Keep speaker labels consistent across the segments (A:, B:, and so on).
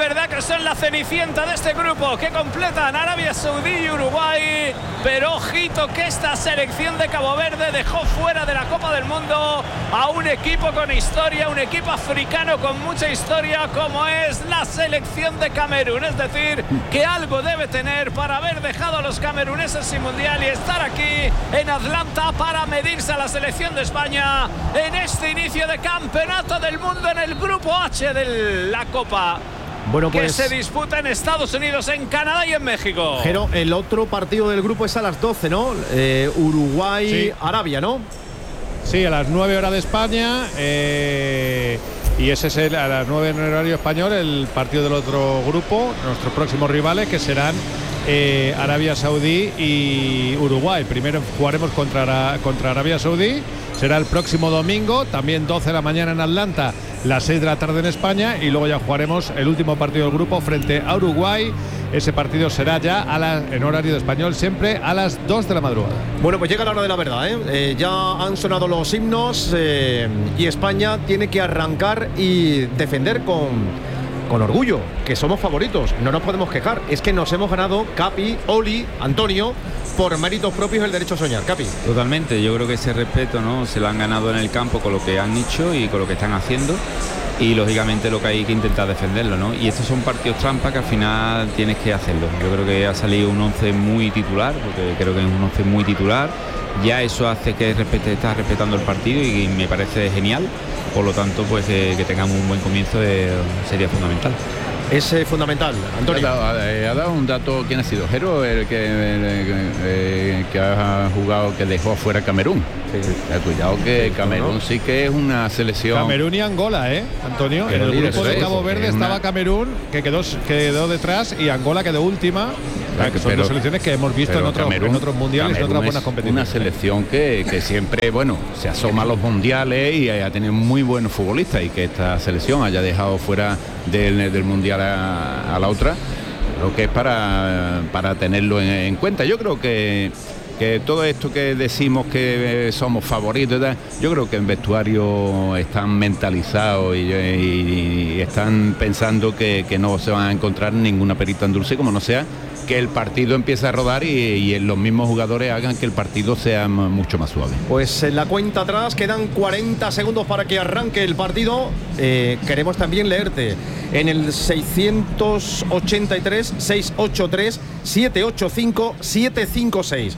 A: verdad que son la cenicienta de este grupo, que completan Arabia Saudí y Uruguay. Pero ojito que esta selección de Cabo Verde dejó fuera de la Copa del Mundo a un equipo con historia, un equipo africano con mucha historia, como es la selección de Camerún. Es decir, que algo debe tener para haber dejado a los cameruneses sin mundial y estar aquí en Atlanta para medirse a la selección de España en este inicio de campeonato del mundo en el grupo H de la Copa. Bueno, pues, que se disputa en Estados Unidos, en Canadá y en México.
B: Pero el otro partido del grupo es a las 12, ¿no? Uruguay-Arabia, ¿no?
C: Sí, a las 9 horas de España. Y ese es a las 9 en horario español, el partido del otro grupo, nuestros próximos rivales, que serán Arabia Saudí y Uruguay. Primero jugaremos contra Arabia Saudí, será el próximo domingo, también 12 de la mañana en Atlanta, las 6 de la tarde en España, y luego ya jugaremos el último partido del grupo frente a Uruguay. Ese partido será ya en horario de español, siempre a las 2 de la madrugada.
B: Bueno, pues llega la hora de la verdad, ¿eh? Ya han sonado los himnos y España tiene que arrancar y defender con orgullo, que somos favoritos, no nos podemos quejar. Es que nos hemos ganado, Capi, Oli, Antonio, por méritos propios el derecho a soñar. Capi.
D: Totalmente, yo creo que ese respeto, ¿no?, se lo han ganado en el campo con lo que han hecho y con lo que están haciendo, y lógicamente lo que hay que intentar defenderlo, ¿no? Y estos son partidos trampa que al final tienes que hacerlo. Yo creo que ha salido un 11 muy titular, porque creo que es un 11 muy titular. Ya eso hace que estás respetando el partido y me parece genial. Por lo tanto, pues que tengamos un buen comienzo sería fundamental.
B: Es fundamental, Antonio.
E: Ha dado un dato. ¿Quién ha sido? Jero, el que ha jugado, que dejó afuera Camerún. Sí. Cuidado que Camerún sí que es una selección.
C: Camerún y Angola, Antonio. En el grupo de Cabo Verde estaba Camerún, que quedó detrás, y Angola quedó última. Que son dos selecciones que hemos visto en otros mundiales, en otras buenas competiciones.
E: Una selección que siempre, se asoma a los mundiales y ha tenido muy buenos futbolistas, y que esta selección haya dejado fuera del mundial a la otra, creo que es para tenerlo en cuenta. Yo creo que todo esto que decimos que somos favoritos, yo creo que en vestuario están mentalizados y están pensando que no se van a encontrar ninguna perita en dulce, como no sea que el partido empiece a rodar y los mismos jugadores hagan que el partido sea mucho más suave.
B: Pues en la cuenta atrás quedan 40 segundos para que arranque el partido. Queremos también leerte en el 683 683 785 756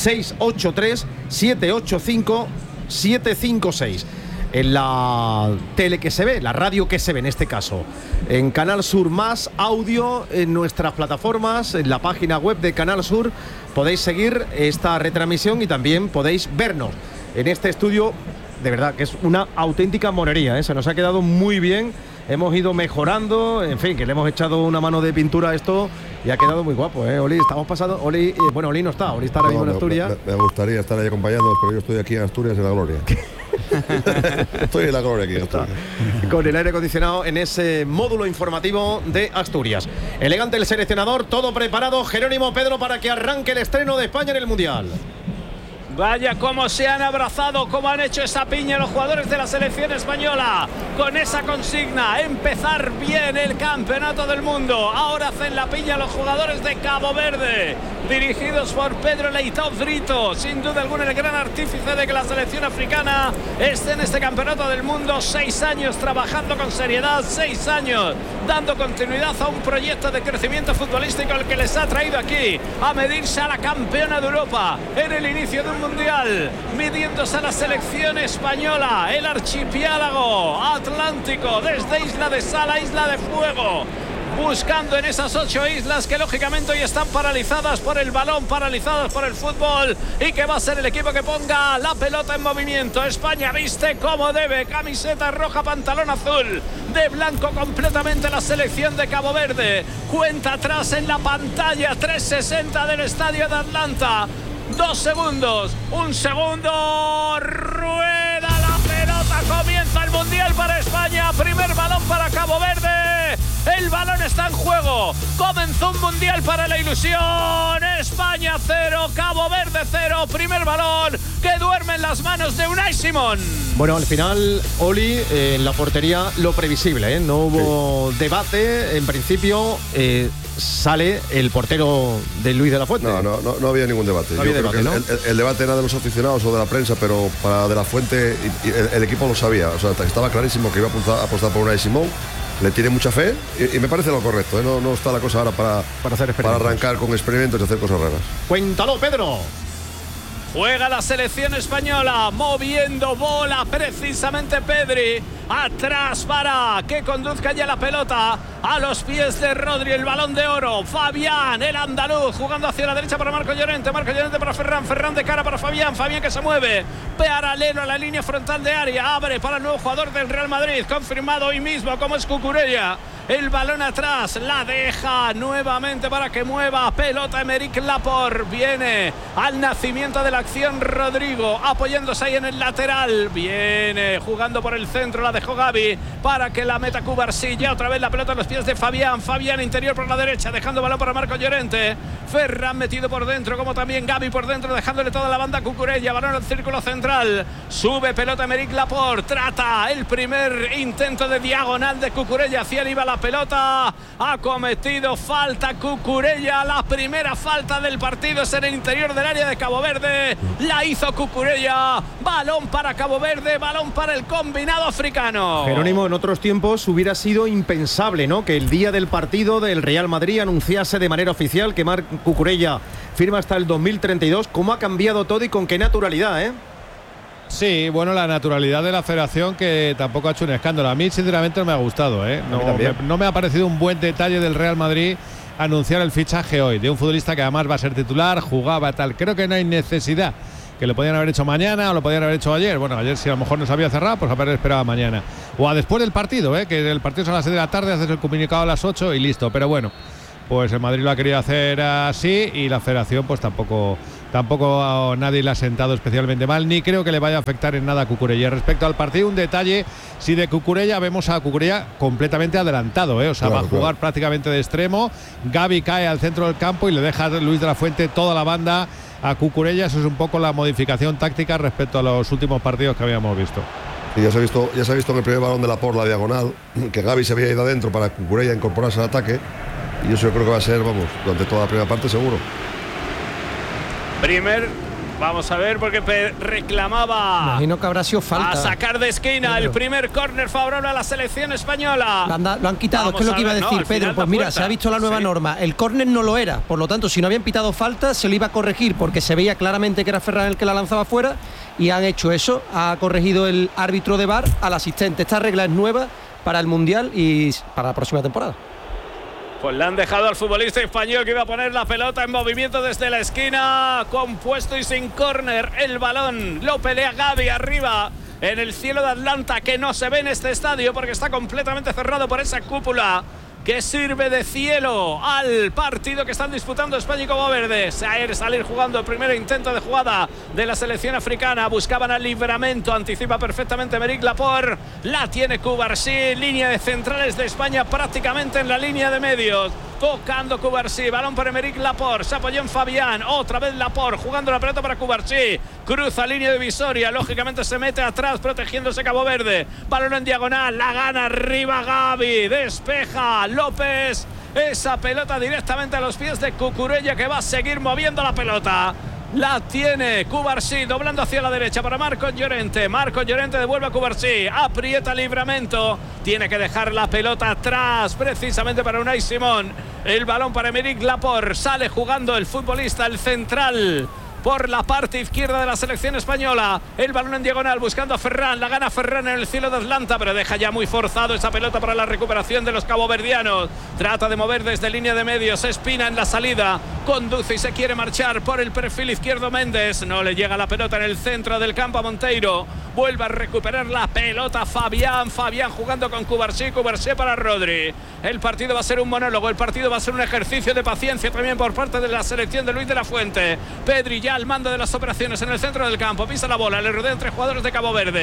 B: 683 785 756. En la tele que se ve, la radio que se ve en este caso, en Canal Sur Más Audio, en nuestras plataformas, en la página web de Canal Sur, podéis seguir esta retransmisión y también podéis vernos en este estudio. De verdad que es una auténtica monería, se nos ha quedado muy bien. Hemos ido mejorando, en fin, que le hemos echado una mano de pintura a esto y ha quedado muy guapo, Oli. Estamos pasando, Oli no está, Oli está ahora mismo en Asturias.
F: Me gustaría estar ahí acompañándonos, pero yo estoy aquí en Asturias en la gloria. Estoy en la gloria aquí en Asturias.
B: Con el aire acondicionado en ese módulo informativo de Asturias. Elegante el seleccionador, todo preparado, Jerónimo, Pedro, para que arranque el estreno de España en el Mundial.
A: Vaya cómo se han abrazado, cómo han hecho esa piña los jugadores de la selección española, con esa consigna, empezar bien el campeonato del mundo. Ahora hacen la piña los jugadores de Cabo Verde, dirigidos por Pedro Leitão Brito, sin duda alguna el gran artífice de que la selección africana esté en este campeonato del mundo. 6 años trabajando con seriedad, 6 años dando continuidad a un proyecto de crecimiento futbolístico, el que les ha traído aquí a medirse a la campeona de Europa en el inicio de un mundial, midiéndose a la selección española, el archipiélago atlántico, desde Isla de Sal a Isla de Fuego, buscando en esas 8 islas que lógicamente hoy están paralizadas por el balón, paralizadas por el fútbol, y que va a ser el equipo que ponga la pelota en movimiento. España viste como debe, camiseta roja, pantalón azul, de blanco completamente la selección de Cabo Verde. Cuenta atrás en la pantalla 360 del estadio de Atlanta. 2 segundos, 1 segundo, rueda la pelota, comienza el Mundial para España, primer balón para Cabo Verde, el balón está está en juego. Comenzó un mundial para la ilusión. España 0, Cabo Verde 0. Primer balón que duerme en las manos de Unai Simón.
B: Bueno, al final, Oli, en la portería lo previsible, ¿eh? No hubo debate. En principio, sale el portero de Luis de la Fuente.
F: No había ningún debate.
B: No había debate, ¿no?
F: El debate era de los aficionados o de la prensa, pero para de la Fuente y el equipo lo sabía. O sea, estaba clarísimo que iba a apostar por Unai Simón. Le tiene mucha fe y me parece lo correcto, ¿eh? No está la cosa ahora para arrancar con experimentos y hacer cosas raras.
B: Cuéntalo, Pedro.
A: Juega la selección española, moviendo bola precisamente Pedri. Atrás para que conduzca ya la pelota a los pies de Rodri, el balón de oro. Fabián, el andaluz, jugando hacia la derecha para Marco Llorente. Marco Llorente para Ferran. Ferran de cara para Fabián. Fabián que se mueve paralelo a la línea frontal de área. Abre para el nuevo jugador del Real Madrid, confirmado hoy mismo como es Cucurella. El balón atrás, la deja nuevamente para que mueva. Pelota Aymeric Laporte. Viene al nacimiento de la acción Rodrigo, apoyándose ahí en el lateral. Viene jugando por el centro, la dejó Gavi para que la meta Cubarsí. Ya otra vez la pelota en los pies de Fabián. Fabián interior por la derecha, dejando balón para Marco Llorente. Ferran metido por dentro, como también Gavi por dentro, dejándole toda la banda a Cucurella. Balón al círculo central. Sube pelota Aymeric Laporte. Trata el primer intento de diagonal de Cucurella. Hacia arriba la pelota. Ha cometido falta Cucurella. La primera falta del partido es en el interior del área de Cabo Verde. La hizo Cucurella. Balón para Cabo Verde. Balón para el combinado africano.
B: Jerónimo, en otros tiempos hubiera sido impensable, ¿no?, que el día del partido del Real Madrid anunciase de manera oficial que Marc Cucurella firma hasta el 2032. ¿Cómo ha cambiado todo y con qué naturalidad, eh?
C: Sí, bueno, la naturalidad de la federación, que tampoco ha hecho un escándalo. A mí, sinceramente, no me ha gustado, ¿eh? No me ha parecido un buen detalle del Real Madrid anunciar el fichaje hoy de un futbolista que además va a ser titular, jugaba tal. Creo que no hay necesidad, que lo podían haber hecho mañana o lo podían haber hecho ayer. Bueno, ayer si a lo mejor no se había cerrado, pues haber esperado mañana. O a después del partido, que el partido es a las 6 de la tarde, haces el comunicado a las 8 y listo. Pero bueno, pues el Madrid lo ha querido hacer así y la federación pues tampoco a nadie le ha sentado especialmente mal, ni creo que le vaya a afectar en nada a Cucurella. Respecto al partido, un detalle, si de Cucurella vemos a Cucurella completamente adelantado, o sea, va a jugar prácticamente de extremo. Gavi cae al centro del campo y le deja a Luis de la Fuente toda la banda a Cucurella. Eso es un poco la modificación táctica respecto a los últimos partidos que habíamos visto.
F: Y ya se ha visto en el primer balón de Laporte, la diagonal, que Gavi se había ido adentro para Cucurella incorporarse al ataque, y eso yo creo que va a ser, durante toda la primera parte seguro.
A: Vamos a ver, porque reclamaba.
G: Imagino que habrá sido falta.
A: A sacar de esquina, Pedro. El primer córner favorable a la selección española.
G: Lo han quitado, es que es lo que iba a decir, Pedro. Pues mira, se ha visto la nueva norma. El córner no lo era, por lo tanto, si no habían pitado falta, se lo iba a corregir, porque se veía claramente que era Ferran el que la lanzaba fuera, y han hecho eso. Ha corregido el árbitro de VAR al asistente. Esta regla es nueva para el Mundial y para la próxima temporada.
A: Pues le han dejado al futbolista español que iba a poner la pelota en movimiento desde la esquina, compuesto y sin córner. El balón lo pelea Gavi arriba en el cielo de Atlanta, que no se ve en este estadio porque está completamente cerrado por esa cúpula que sirve de cielo al partido que están disputando España y Cabo Verde. Salir jugando el primer intento de jugada de la selección africana. Buscaban al Livramento, anticipa perfectamente Aymeric Laporte. La tiene Cubarsí, línea de centrales de España prácticamente en la línea de medios. Tocando Cubarsí, balón para Aymeric Laporte, se apoyó en Fabián, otra vez Laporte, jugando la pelota para Cubarsí, cruza línea divisoria, lógicamente se mete atrás protegiéndose Cabo Verde, balón en diagonal, la gana arriba Gavi, despeja López, esa pelota directamente a los pies de Cucurella, que va a seguir moviendo la pelota. La tiene Cubarsí, doblando hacia la derecha para Marco Llorente. Marco Llorente devuelve a Cubarsí, aprieta Livramento, tiene que dejar la pelota atrás precisamente para Unai Simón. El balón para Aymeric Laporte, sale jugando el futbolista, el central, por la parte izquierda de la selección española. El balón en diagonal buscando a Ferran, la gana Ferran en el cielo de Atlanta, pero deja ya muy forzado esa pelota para la recuperación de los caboverdianos. Trata de mover desde línea de medios, Espina en la salida, conduce y se quiere marchar por el perfil izquierdo Méndez, no le llega la pelota en el centro del campo a Monteiro, vuelve a recuperar la pelota Fabián jugando con Cubarsí para Rodri. El partido va a ser un monólogo, el partido va a ser un ejercicio de paciencia también por parte de la selección de Luis de la Fuente. Pedri ya al mando de las operaciones en el centro del campo, pisa la bola, le rodean 3 jugadores de Cabo Verde,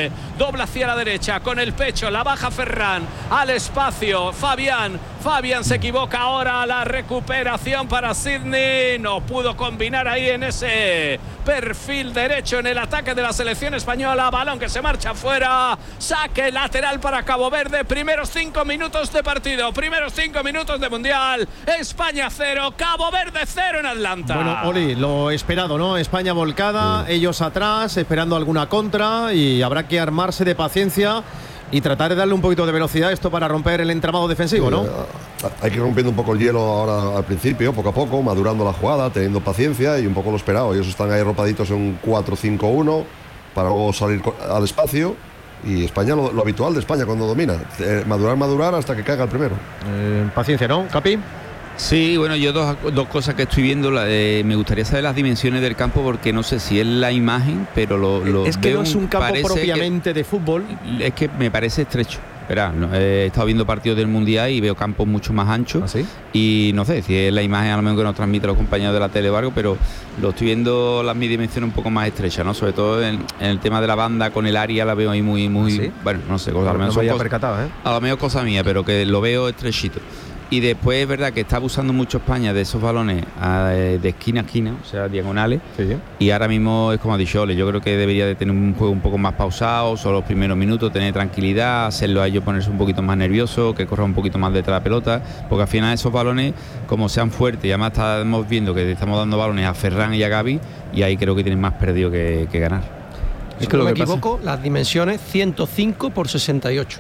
A: dobla hacia la derecha, con el pecho, la baja Ferran, al espacio, Fabián se equivoca ahora, la recuperación para Sidney, no pudo combinar ahí en ese perfil derecho en el ataque de la selección española, balón que se marcha afuera, saque lateral para Cabo Verde, primeros 5 minutos de partido, primeros 5 minutos de Mundial, España 0, Cabo Verde 0 en Atlanta.
B: Bueno, Oli, lo esperado, ¿no? España volcada, ellos atrás, esperando alguna contra, y habrá que armarse de paciencia y tratar de darle un poquito de velocidad a esto para romper el entramado defensivo, ¿no?
F: Hay que ir rompiendo un poco el hielo ahora al principio, poco a poco, madurando la jugada, teniendo paciencia y un poco lo esperado. Ellos están ahí arropaditos en un 4-5-1 para luego salir al espacio. Y España, lo habitual de España cuando domina, madurar hasta que caiga el primero.
B: Paciencia, ¿no, Capi?
D: Sí, bueno, yo dos cosas que estoy viendo, me gustaría saber las dimensiones del campo, porque no sé si es la imagen, pero
B: es que
D: veo,
B: no es un campo propiamente de fútbol.
D: Es que me parece estrecho. Verá, he estado viendo partidos del Mundial y veo campos mucho más anchos.
B: ¿Ah, sí?
D: Y no sé si es la imagen a lo mejor que nos transmiten los compañeros de la tele o algo, pero lo estoy viendo mi dimensión un poco más estrecha, ¿no? Sobre todo en el tema de la banda con el área la veo ahí muy
B: ¿Sí?
D: Bueno, no sé, cosas,
B: no me había percatado, ¿eh?
D: A lo mejor cosa mía, pero que lo veo estrechito. Y después es verdad que está abusando mucho España de esos balones de esquina a esquina, o sea, diagonales.
B: Sí.
D: Y ahora mismo es como ha dicho Ole, yo creo que debería de tener un juego un poco más pausado, solo los primeros minutos, tener tranquilidad, hacerlo a ellos ponerse un poquito más nervioso, que corra un poquito más detrás de la pelota, porque al final esos balones, como sean fuertes, y además estamos viendo que estamos dando balones a Ferran y a Gavi, y ahí creo que tienen más perdido que ganar.
G: Es que no me equivoco, las dimensiones 105 por 68.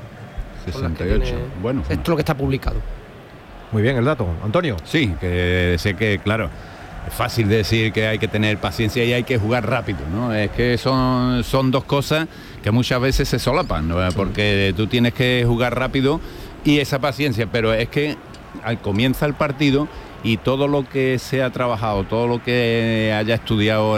E: 68, bueno.
G: Esto es lo que está publicado.
B: Muy bien el dato, Antonio.
E: Sí, que sé que, claro, es fácil decir que hay que tener paciencia y hay que jugar rápido, ¿no? Es que son dos cosas que muchas veces se solapan, ¿no? Porque tú tienes que jugar rápido y esa paciencia, pero es que comienza el partido y todo lo que se ha trabajado, todo lo que haya estudiado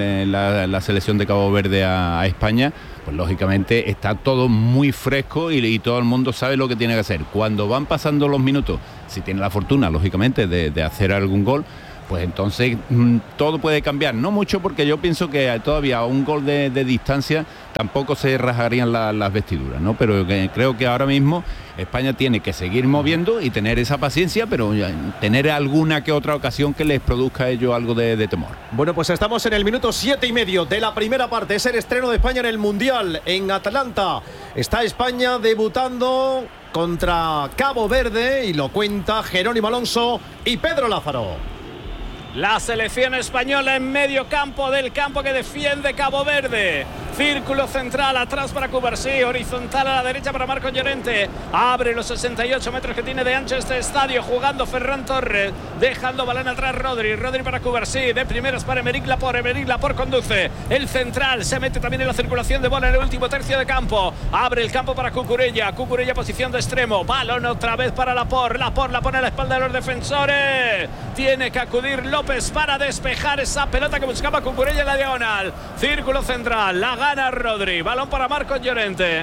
E: la selección de Cabo Verde a España, pues lógicamente está todo muy fresco y todo el mundo sabe lo que tiene que hacer. Cuando van pasando los minutos, si tiene la fortuna, lógicamente, de hacer algún gol, pues entonces todo puede cambiar. No mucho, porque yo pienso que todavía a un gol de distancia tampoco se rasgarían las vestiduras, ¿no? Pero creo que ahora mismo España tiene que seguir moviendo y tener esa paciencia, pero tener alguna que otra ocasión que les produzca a ellos algo de temor.
B: Bueno, pues estamos en el minuto 7,5 de la primera parte. Es el estreno de España en el Mundial en Atlanta. Está España debutando contra Cabo Verde y lo cuenta Jerónimo Alonso y Pedro Lázaro.
A: La selección española en medio campo del campo que defiende Cabo Verde. Círculo central atrás para Cubarsí, horizontal a la derecha para Marcos Llorente. Abre los 68 metros que tiene de ancho este estadio, jugando Ferran Torres, dejando balón atrás Rodri para Cubarsí, de primeras para Emerick Laporte conduce. El central se mete también en la circulación de bola en el último tercio de campo. Abre el campo para Cucurella posición de extremo. Balón otra vez para Laporte la pone a la espalda de los defensores. Tiene que acudir López para despejar esa pelota que buscaba Cucurella en la diagonal. Círculo central, la gana Rodri, balón para Marcos Llorente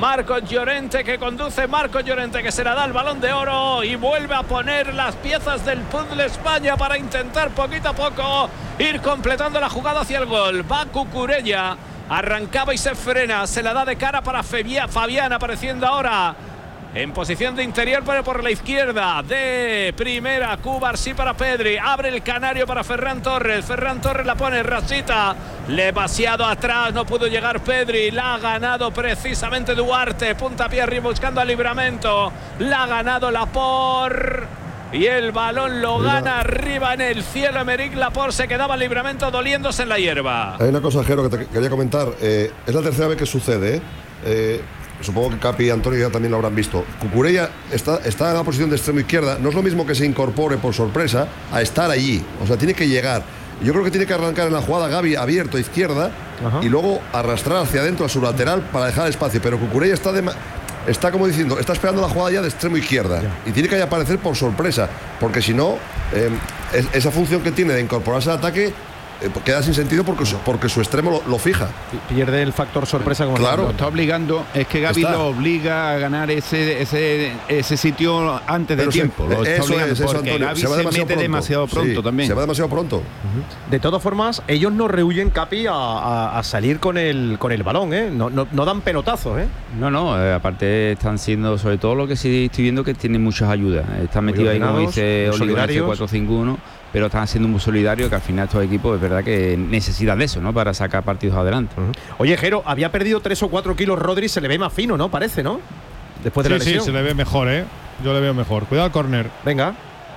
A: que conduce, Marcos Llorente que se la da el Balón de Oro y vuelve a poner las piezas del puzzle España para intentar poquito a poco ir completando la jugada hacia el gol. Va Cucurella, arrancaba y se frena, se la da de cara para Fabián, apareciendo ahora en posición de interior, pero por la izquierda. De primera, Cubarsí para Pedri. Abre el canario para Ferran Torres la pone Rasita. Le vaciado atrás, no pudo llegar Pedri. La ha ganado precisamente Duarte. Puntapié arriba buscando al Livramento. La ha ganado Laporte. Y el balón lo gana arriba en el cielo. Emerick Laporte, se quedaba el Livramento doliéndose en la hierba.
F: Hay una cosa, Jero, que te quería comentar. Es la tercera vez que sucede, supongo que Capi y Antonio ya también lo habrán visto. Cucurella está en la posición de extremo izquierda. No es lo mismo que se incorpore por sorpresa a estar allí. O sea, tiene que llegar. Yo creo que tiene que arrancar en la jugada Gavi abierto a izquierda. Ajá. Y luego arrastrar hacia adentro a su lateral para dejar espacio. Pero Cucurella está como diciendo, está esperando la jugada ya de extremo izquierda. Ya. Y tiene que aparecer por sorpresa. Porque si no, esa función que tiene de incorporarse al ataque queda sin sentido porque su extremo lo fija.
B: Pierde el factor sorpresa. Como
F: claro.
E: Lo está obligando, es que Gavi lo obliga a ganar ese sitio antes de tiempo. Lo está obligando porque Gavi se mete demasiado pronto también.
F: Se va demasiado pronto.
B: De todas formas, ellos no rehuyen, Capi, a salir con el balón, ¿eh? No dan pelotazos, ¿eh?
D: No, aparte están siendo, sobre todo lo que sí estoy viendo, que tienen muchas ayudas. Están metidos ahí, como dice Oliver, 4-5-1, pero están siendo muy solidarios, que al final estos equipos es verdad que necesitan de eso, ¿no? Para sacar partidos adelante.
B: Oye, Jero, había perdido 3 o 4 kilos Rodri, se le ve más fino, ¿no? Parece, ¿no? Después de la lesión.
C: Sí, se le ve mejor, ¿eh? Yo le veo mejor. Cuidado al córner.
B: Venga.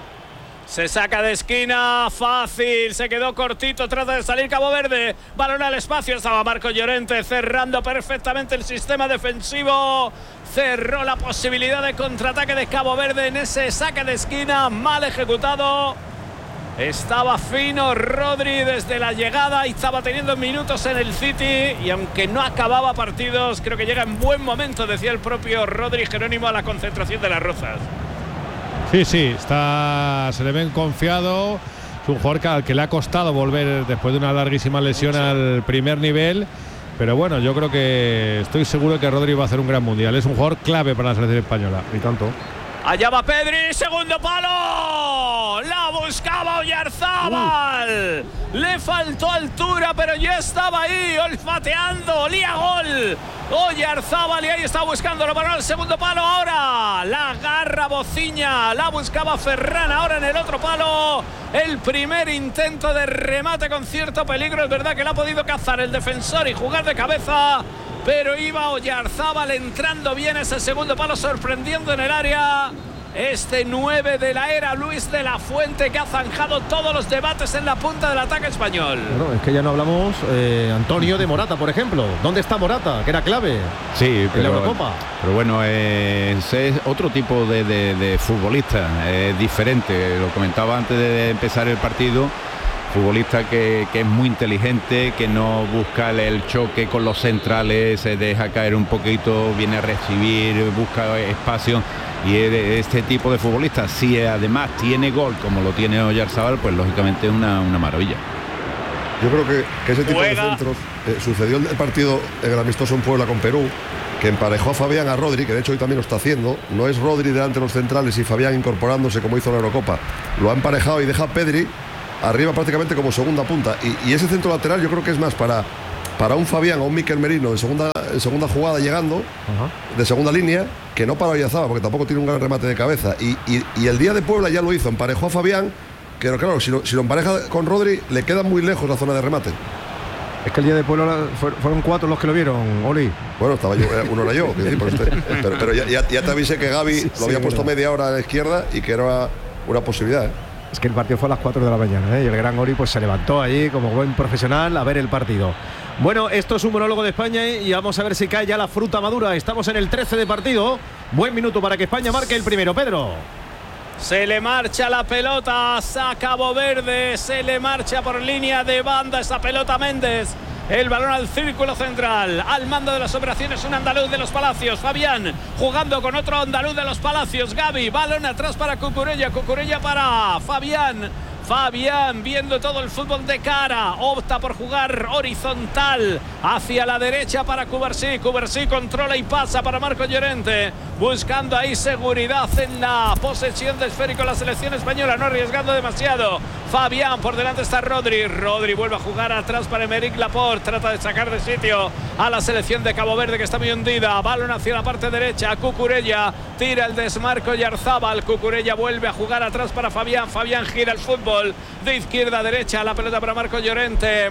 A: Se saca de esquina, fácil, se quedó cortito, trata de salir Cabo Verde, balón al espacio, estaba Marco Llorente cerrando perfectamente el sistema defensivo, cerró la posibilidad de contraataque de Cabo Verde en ese saque de esquina, mal ejecutado. Estaba fino Rodri desde la llegada y estaba teniendo minutos en el City, y aunque no acababa partidos, creo que llega en buen momento, decía el propio Rodri Jerónimo, a la concentración de las Rozas.
C: Sí, se le ven confiado. Es un jugador al que le ha costado volver después de una larguísima lesión al primer nivel. Pero bueno, yo creo que estoy seguro que Rodri va a hacer un gran mundial. Es un jugador clave para la selección española.
B: Y tanto.
A: Allá va Pedri, segundo palo. La buscaba Oyarzábal. Le faltó altura, pero ya estaba ahí, olfateando, olía gol. Oyarzábal, y ahí está buscando el balón al segundo palo. Ahora la agarra Bociña, la buscaba Ferran. Ahora en el otro palo, el primer intento de remate con cierto peligro. Es verdad que le ha podido cazar el defensor y jugar de cabeza, pero iba Oyarzábal entrando bien ese segundo palo, sorprendiendo en el área. Este 9 de la era, Luis de la Fuente, que ha zanjado todos los debates en la punta del ataque español.
B: Bueno, es que ya no hablamos, Antonio, de Morata, por ejemplo. ¿Dónde está Morata? Que era clave.
E: Sí,
B: en la Eurocopa.
E: Pero bueno, ese es otro tipo de futbolista, es diferente. Lo comentaba antes de empezar el partido. Futbolista que es muy inteligente, que no busca el choque con los centrales, se deja caer un poquito, viene a recibir, busca espacio, y este tipo de futbolista, si además tiene gol como lo tiene Oyarzábal, pues lógicamente es una maravilla.
F: Yo creo que ese tipo de centros sucedió en el partido en el amistoso en Puebla con Perú, que emparejó a Fabián a Rodri, que de hecho hoy también lo está haciendo. No es Rodri delante de los centrales y Fabián incorporándose como hizo en la Eurocopa, lo ha emparejado y deja a Pedri arriba prácticamente como segunda punta, y ese centro lateral yo creo que es más para un Fabián o un Mikel Merino en segunda jugada llegando, de segunda línea, que no para Oyarzábal, porque tampoco tiene un gran remate de cabeza, y el día de Puebla ya lo hizo, emparejó a Fabián, que claro, si lo empareja con Rodri le queda muy lejos la zona de remate.
B: Es que el día de Puebla fueron 4 los que lo vieron, Oli.
F: Bueno, estaba yo, uno era yo, pero ya te avisé que Gavi lo había puesto media hora a la izquierda y que era una posibilidad,
B: Es que el partido fue a las 4 de la mañana, y el gran Ori pues se levantó allí como buen profesional a ver el partido. Bueno, esto es un monólogo de España, y vamos a ver si cae ya la fruta madura. Estamos en el 13 de partido. Buen minuto para que España marque el primero, Pedro.
A: Se le marcha la pelota a Cabo Verde, se le marcha por línea de banda esa pelota a Méndez. El balón al círculo central, al mando de las operaciones un andaluz de los Palacios, Fabián, jugando con otro andaluz de los Palacios, Gavi, balón atrás para Cucurella para Fabián, viendo todo el fútbol de cara, opta por jugar horizontal hacia la derecha para Cubarsí controla y pasa para Marco Llorente, buscando ahí seguridad en la posesión de esférico la selección española, no arriesgando demasiado. Fabián, por delante está Rodri vuelve a jugar atrás para Aymeric Laporte, trata de sacar de sitio a la selección de Cabo Verde, que está muy hundida, balón hacia la parte derecha, Cucurella, tira el desmarco Oyarzábal, Cucurella vuelve a jugar atrás para Fabián gira el fútbol de izquierda a derecha, la pelota para Marco Llorente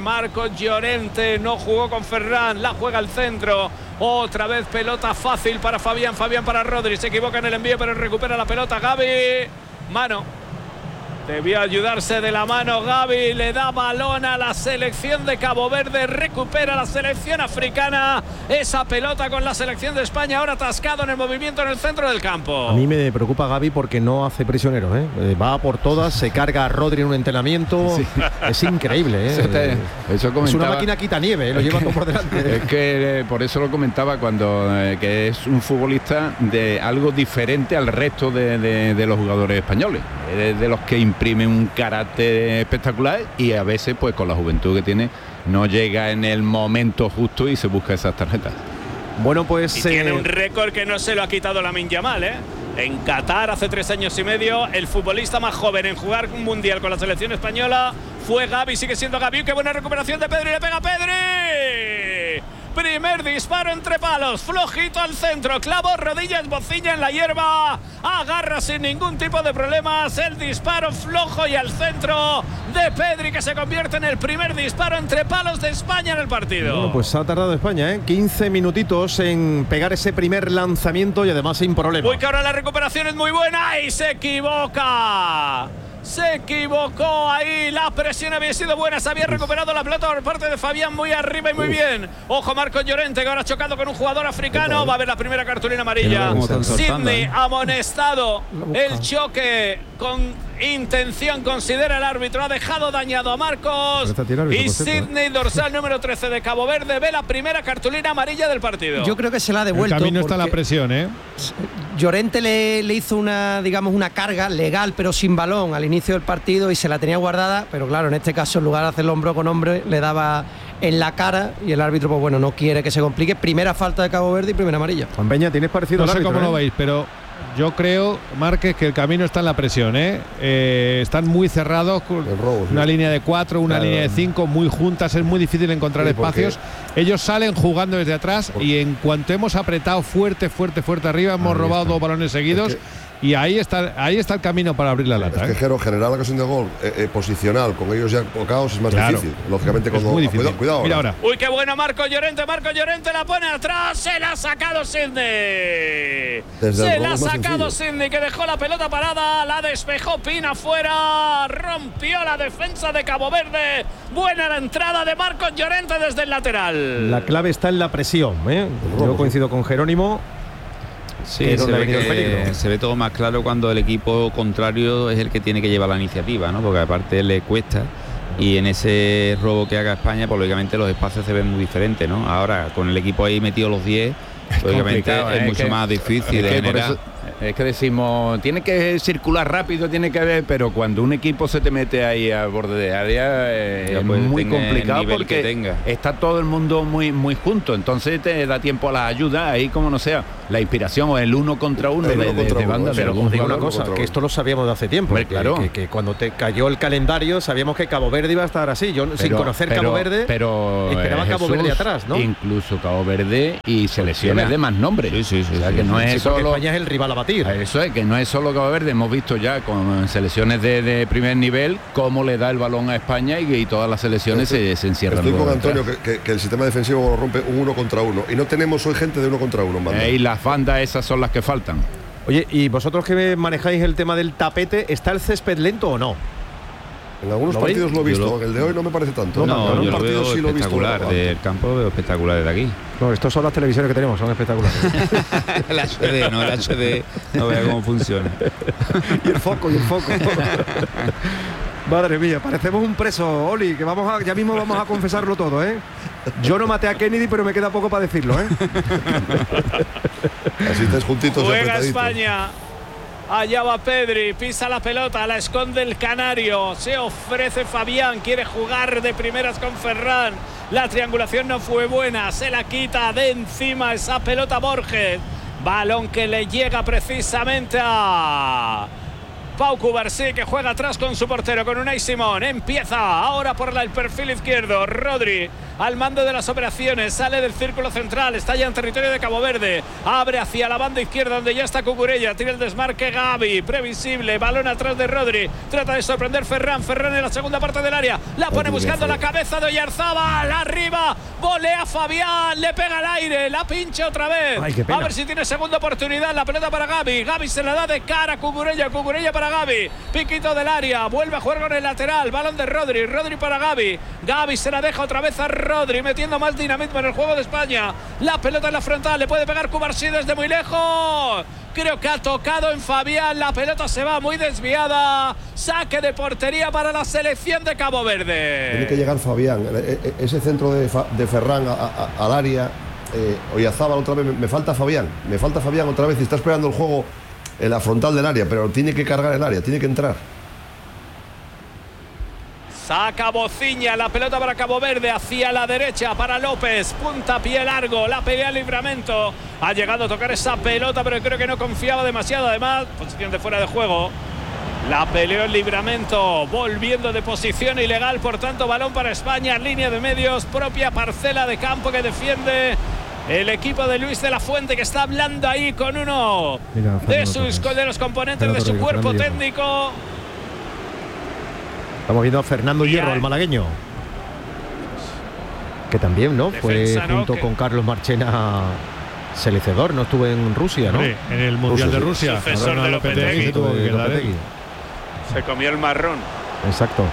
A: no jugó con Ferran, la juega al centro, otra vez pelota fácil para Fabián para Rodri, se equivoca en el envío pero recupera la pelota Gavi, mano. Debió ayudarse de la mano Gavi, le da balón a la selección de Cabo Verde, recupera la selección africana esa pelota con la selección de España, ahora atascado en el movimiento en el centro del campo.
B: A mí me preocupa Gavi porque no hace prisionero, va por todas, se carga a Rodri en un entrenamiento, sí. Es increíble.
E: Eso comentaba,
B: es una máquina quitanieve, lo lleva todo por delante.
E: Es que por eso lo comentaba cuando que es un futbolista de algo diferente al resto de los jugadores españoles. es de los que imprimen un carácter espectacular y a veces pues con la juventud que tiene no llega en el momento justo y se busca esas tarjetas.
B: Bueno, pues
A: y tiene un récord que no se lo ha quitado Lamine Yamal, ¿eh? En Qatar hace 3 años y medio el futbolista más joven en jugar un mundial con la selección española fue Gavi, sigue siendo Gavi. ¡Qué buena recuperación de Pedri! ¡Le pega Pedri! Primer disparo entre palos, flojito al centro, clavo, rodillas, bocilla en la hierba, agarra sin ningún tipo de problemas el disparo flojo y al centro de Pedri, que se convierte en el primer disparo entre palos de España en el partido.
B: Bueno, pues ha tardado España, 15 minutitos en pegar ese primer lanzamiento y además sin problema.
A: Uy, que ahora la recuperación es muy buena y se equivoca. Se equivocó ahí, la presión había sido buena, se había recuperado la pelota por parte de Fabián muy arriba y muy bien. Ojo Marcos Llorente, que ahora ha chocado con un jugador africano, va a ver la primera cartulina amarilla. Sidney amonestado, el choque con intención, considera el árbitro, ha dejado dañado a Marcos. Y Sidney, dorsal número 13 de Cabo Verde, ve la primera cartulina amarilla del partido.
G: Yo creo que se la ha devuelto.
C: El camino está la presión,
G: Llorente le hizo una carga legal pero sin balón al inicio del partido y se la tenía guardada, pero claro, en este caso en lugar de hacerlo hombro con hombro le daba en la cara y el árbitro pues bueno, no quiere que se complique. Primera falta de Cabo Verde y primera amarilla.
B: Juan Peña, tienes parecido
C: no
B: al
C: sé
B: árbitro,
C: cómo lo veis, pero yo creo, Márquez, que el camino está en la presión, están muy cerrados, una línea de 4, una línea de 5 muy juntas, es muy difícil encontrar espacios. Ellos salen jugando desde atrás y en cuanto hemos apretado fuerte arriba, hemos robado 2 balones seguidos. Y ahí está el camino para abrir la lata.
F: Es que Jero, generar la ocasión de gol posicional con ellos ya colocados es más difícil. Lógicamente,
C: es muy difícil.
F: Cuidado.
C: Mira ahora.
A: Uy, qué bueno Marcos Llorente la pone atrás, se la ha sacado Sidney. Se la ha sacado Sidney, que dejó la pelota parada, la despejó Pina fuera, rompió la defensa de Cabo Verde. Buena la entrada de Marcos Llorente desde el lateral.
B: La clave está en la presión, Yo coincido con Jerónimo.
D: Sí, se ve todo más claro cuando el equipo contrario es el que tiene que llevar la iniciativa, ¿no? Porque aparte le cuesta y en ese robo que haga España, pues lógicamente los espacios se ven muy diferentes, ¿no? Ahora con el equipo ahí metido los 10, lógicamente es mucho más difícil de generar.
E: Es que decimos, tiene que circular rápido, tiene que ver, pero cuando un equipo se te mete ahí al borde de área es muy complicado porque está todo el mundo muy junto, entonces te da tiempo a la ayuda, ahí como no sea, la inspiración o el 1 contra 1 de banda.
B: Pero como digo una cosa, que esto lo sabíamos de hace tiempo,
E: claro.
B: que cuando te cayó el calendario sabíamos que Cabo Verde iba a estar así. Yo sin conocer Cabo Verde esperaba Cabo Verde atrás, ¿no?
E: Incluso Cabo Verde y selecciones de más nombre.
B: Sí.
E: O sea, que no es solo
B: España es el rival a batir.
E: Eso es, que no es solo Cabo Verde, hemos visto ya con selecciones de primer nivel cómo le da el balón a España y todas las selecciones se encierran.
F: Estoy con Antonio que el sistema defensivo lo rompe un 1 contra 1 y no tenemos hoy gente de 1 contra 1 en banda.
E: Y las bandas esas son las que faltan.
B: Oye, y vosotros que manejáis el tema del tapete, ¿está el césped lento o no?
F: En algunos partidos lo he visto, en el de hoy no me parece tanto.
D: No, yo lo veo sí espectacular, del campo lo veo espectacular desde aquí.
B: No, estos son las televisiones que tenemos, son espectaculares.
D: El HD, no, el HD, no vea cómo funciona.
B: y el foco. Madre mía, parecemos un preso, Oli, que ya mismo vamos a confesarlo todo, Yo no maté a Kennedy, pero me queda poco para decirlo,
F: Así estáis juntitos.
A: Juega España. Allá va Pedri, pisa la pelota, la esconde el canario, se ofrece Fabián, quiere jugar de primeras con Ferran. La triangulación no fue buena, se la quita de encima esa pelota Borges. Balón que le llega precisamente a Pau Cubarsí, que juega atrás con su portero, con Unai Simón. Empieza ahora por el perfil izquierdo. Rodri al mando de las operaciones, sale del círculo central, está ya en territorio de Cabo Verde, abre hacia la banda izquierda donde ya está Cucurella, tira el desmarque Gavi, previsible, balón atrás de Rodri, trata de sorprender Ferran en la segunda parte del área, la pone buscando la cabeza de Oyarzábal, arriba, volea Fabián, le pega al aire, la pincha otra vez. A ver si tiene segunda oportunidad, la pelota para Gavi se la da de cara a Cucurella para Gavi, piquito del área, vuelve a jugar con el lateral, balón de Rodri para Gavi se la deja otra vez a Rodri, metiendo más dinamismo en el juego de España. La pelota en la frontal, le puede pegar Cubarsí desde muy lejos. Creo que ha tocado en Fabián, la pelota se va muy desviada. Saque de portería para la selección de Cabo Verde.
F: Tiene que llegar Fabián, ese centro de Ferran al área. Oyarzábal otra vez, me falta Fabián otra vez y está esperando el juego en la frontal del área, pero tiene que cargar el área, tiene que entrar.
A: Saca Bociña, la pelota para Cabo Verde, hacia la derecha para López, puntapié largo, la pelea Livramento, ha llegado a tocar esa pelota, pero creo que no confiaba demasiado, además, posición de fuera de juego, la peleó el Livramento, volviendo de posición ilegal, por tanto, balón para España, línea de medios, propia parcela de campo que defiende el equipo de Luis de la Fuente, que está hablando ahí con uno de los componentes de su cuerpo técnico.
B: Estamos viendo a Fernando Hierro, el malagueño, que también, ¿no? Fue junto con Carlos Marchena seleccionador, no estuvo en Rusia, ¿no?
C: Sí, en el Mundial de Rusia.
A: Sucesor de Lopetegui. Se comió el marrón.
B: Exacto.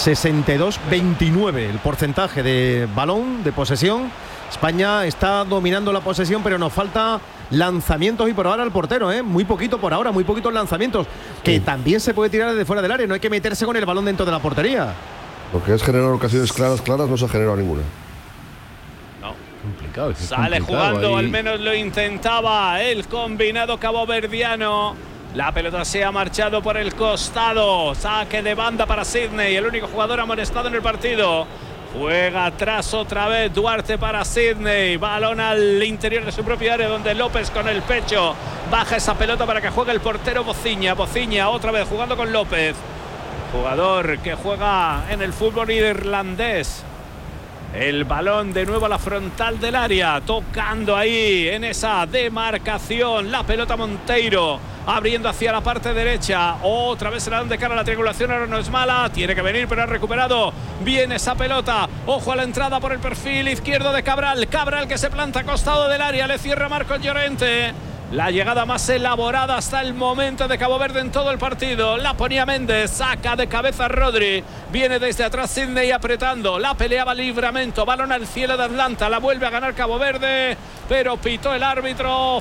B: 62-29 el porcentaje de balón, de posesión. España está dominando la posesión, pero nos falta lanzamientos y por ahora el portero, muy poquito por ahora, muy poquitos lanzamientos, que también se puede tirar desde fuera del área, no hay que meterse con el balón dentro de la portería.
F: Lo que es generar ocasiones claras no se ha generado ninguna.
A: No.
C: Complicado,
A: sale jugando, ahí. Al menos lo intentaba el combinado caboverdiano. La pelota se ha marchado por el costado, saque de banda para Sidney, el único jugador amonestado en el partido. Juega atrás otra vez Duarte para Sidney. Balón al interior de su propia área, donde López con el pecho baja esa pelota para que juegue el portero Bociña. Bociña otra vez jugando con López. Jugador que juega en el fútbol irlandés. El balón de nuevo a la frontal del área, tocando ahí en esa demarcación. La pelota Monteiro, abriendo hacia la parte derecha. Otra vez se la dan de cara a la triangulación, ahora no es mala. Tiene que venir, pero ha recuperado bien esa pelota. Ojo a la entrada por el perfil izquierdo de Cabral. Cabral que se planta a costado del área, le cierra Marcos Llorente. La llegada más elaborada hasta el momento de Cabo Verde en todo el partido. La ponía Méndez, saca de cabeza Rodri. Viene desde atrás Sidney apretando. La peleaba Livramento. Balón al cielo de Atlanta. La vuelve a ganar Cabo Verde. Pero pitó el árbitro.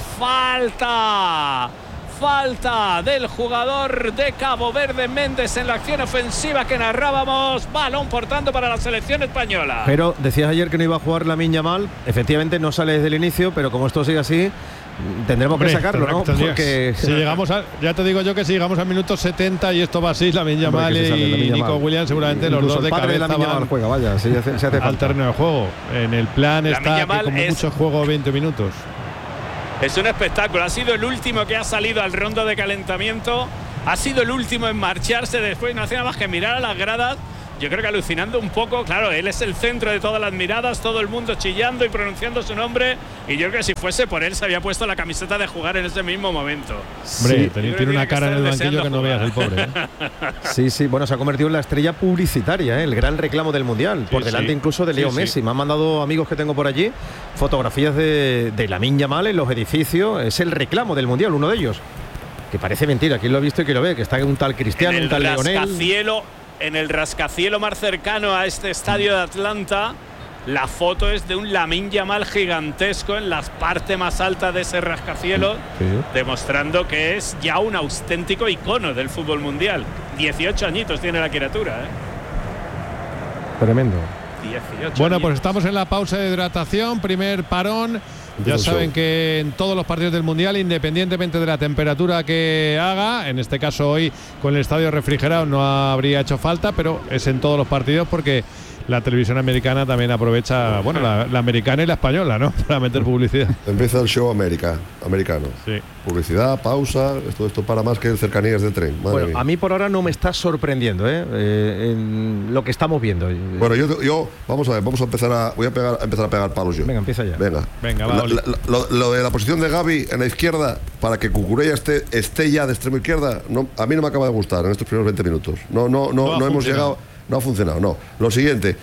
A: Falta del jugador de Cabo Verde, Méndez, en la acción ofensiva que narrábamos. Balón, por tanto, para la selección española.
B: Pero decías ayer que no iba a jugar Lamine Yamal. Efectivamente no sale desde el inicio, pero como esto sigue así, tendremos que sacarlo, ¿no? Porque
C: si llegamos ya te digo yo que si llegamos al minuto 70 y esto va así, Lamine Yamal y Nico Williams, seguramente los dos de cabeza van
B: juega, vaya, se hace
C: al terreno de juego. En el plan está que como mucho juego 20 minutos.
A: Es un espectáculo, ha sido el último que ha salido al rondo de calentamiento, ha sido el último en marcharse después, no hacía nada más que mirar a las gradas. Yo creo que alucinando un poco, claro, él es el centro de todas las miradas, todo el mundo chillando y pronunciando su nombre, y yo creo que si fuese por él se había puesto la camiseta de jugar en ese mismo momento.
C: Hombre, tiene una cara en el banquillo que no veas, el pobre.
B: Sí, bueno, se ha convertido en la estrella publicitaria, el gran reclamo del Mundial, por delante incluso de Leo Messi. Me han mandado amigos que tengo por allí fotografías de Lamine Yamal en los edificios, es el reclamo del Mundial, uno de ellos. Que parece mentira, ¿quién lo ha visto y quién lo ve? Que está un tal Cristiano, un tal Lionel.
A: En el rascacielos más cercano a este estadio de Atlanta, la foto es de un Lamine Yamal gigantesco en la parte más alta de ese rascacielos, demostrando que es ya un auténtico icono del fútbol mundial. 18 añitos tiene la criatura,
B: Tremendo.
A: 18
C: bueno,
A: añitos.
C: Pues estamos en la pausa de hidratación, primer parón. Ya saben que en todos los partidos del Mundial, independientemente de la temperatura que haga, en este caso hoy con el estadio refrigerado no habría hecho falta, pero es en todos los partidos porque la televisión americana también aprovecha, bueno, la americana y la española, ¿no? Para meter publicidad.
F: Empieza el show americano.
C: Sí.
F: Publicidad, pausa, esto para más que cercanías de tren. Madre mía.
B: A mí por ahora no me está sorprendiendo, en lo que estamos viendo.
F: Bueno, yo vamos a ver, voy a empezar a pegar palos yo.
B: Venga, empieza ya.
C: Venga, va,
F: lo de la posición de Gavi en la izquierda para que Cucurella esté ya de extremo izquierda, a mí no me acaba de gustar en estos primeros 20 minutos. No hemos llegado. No ha funcionado, no. Lo siguiente,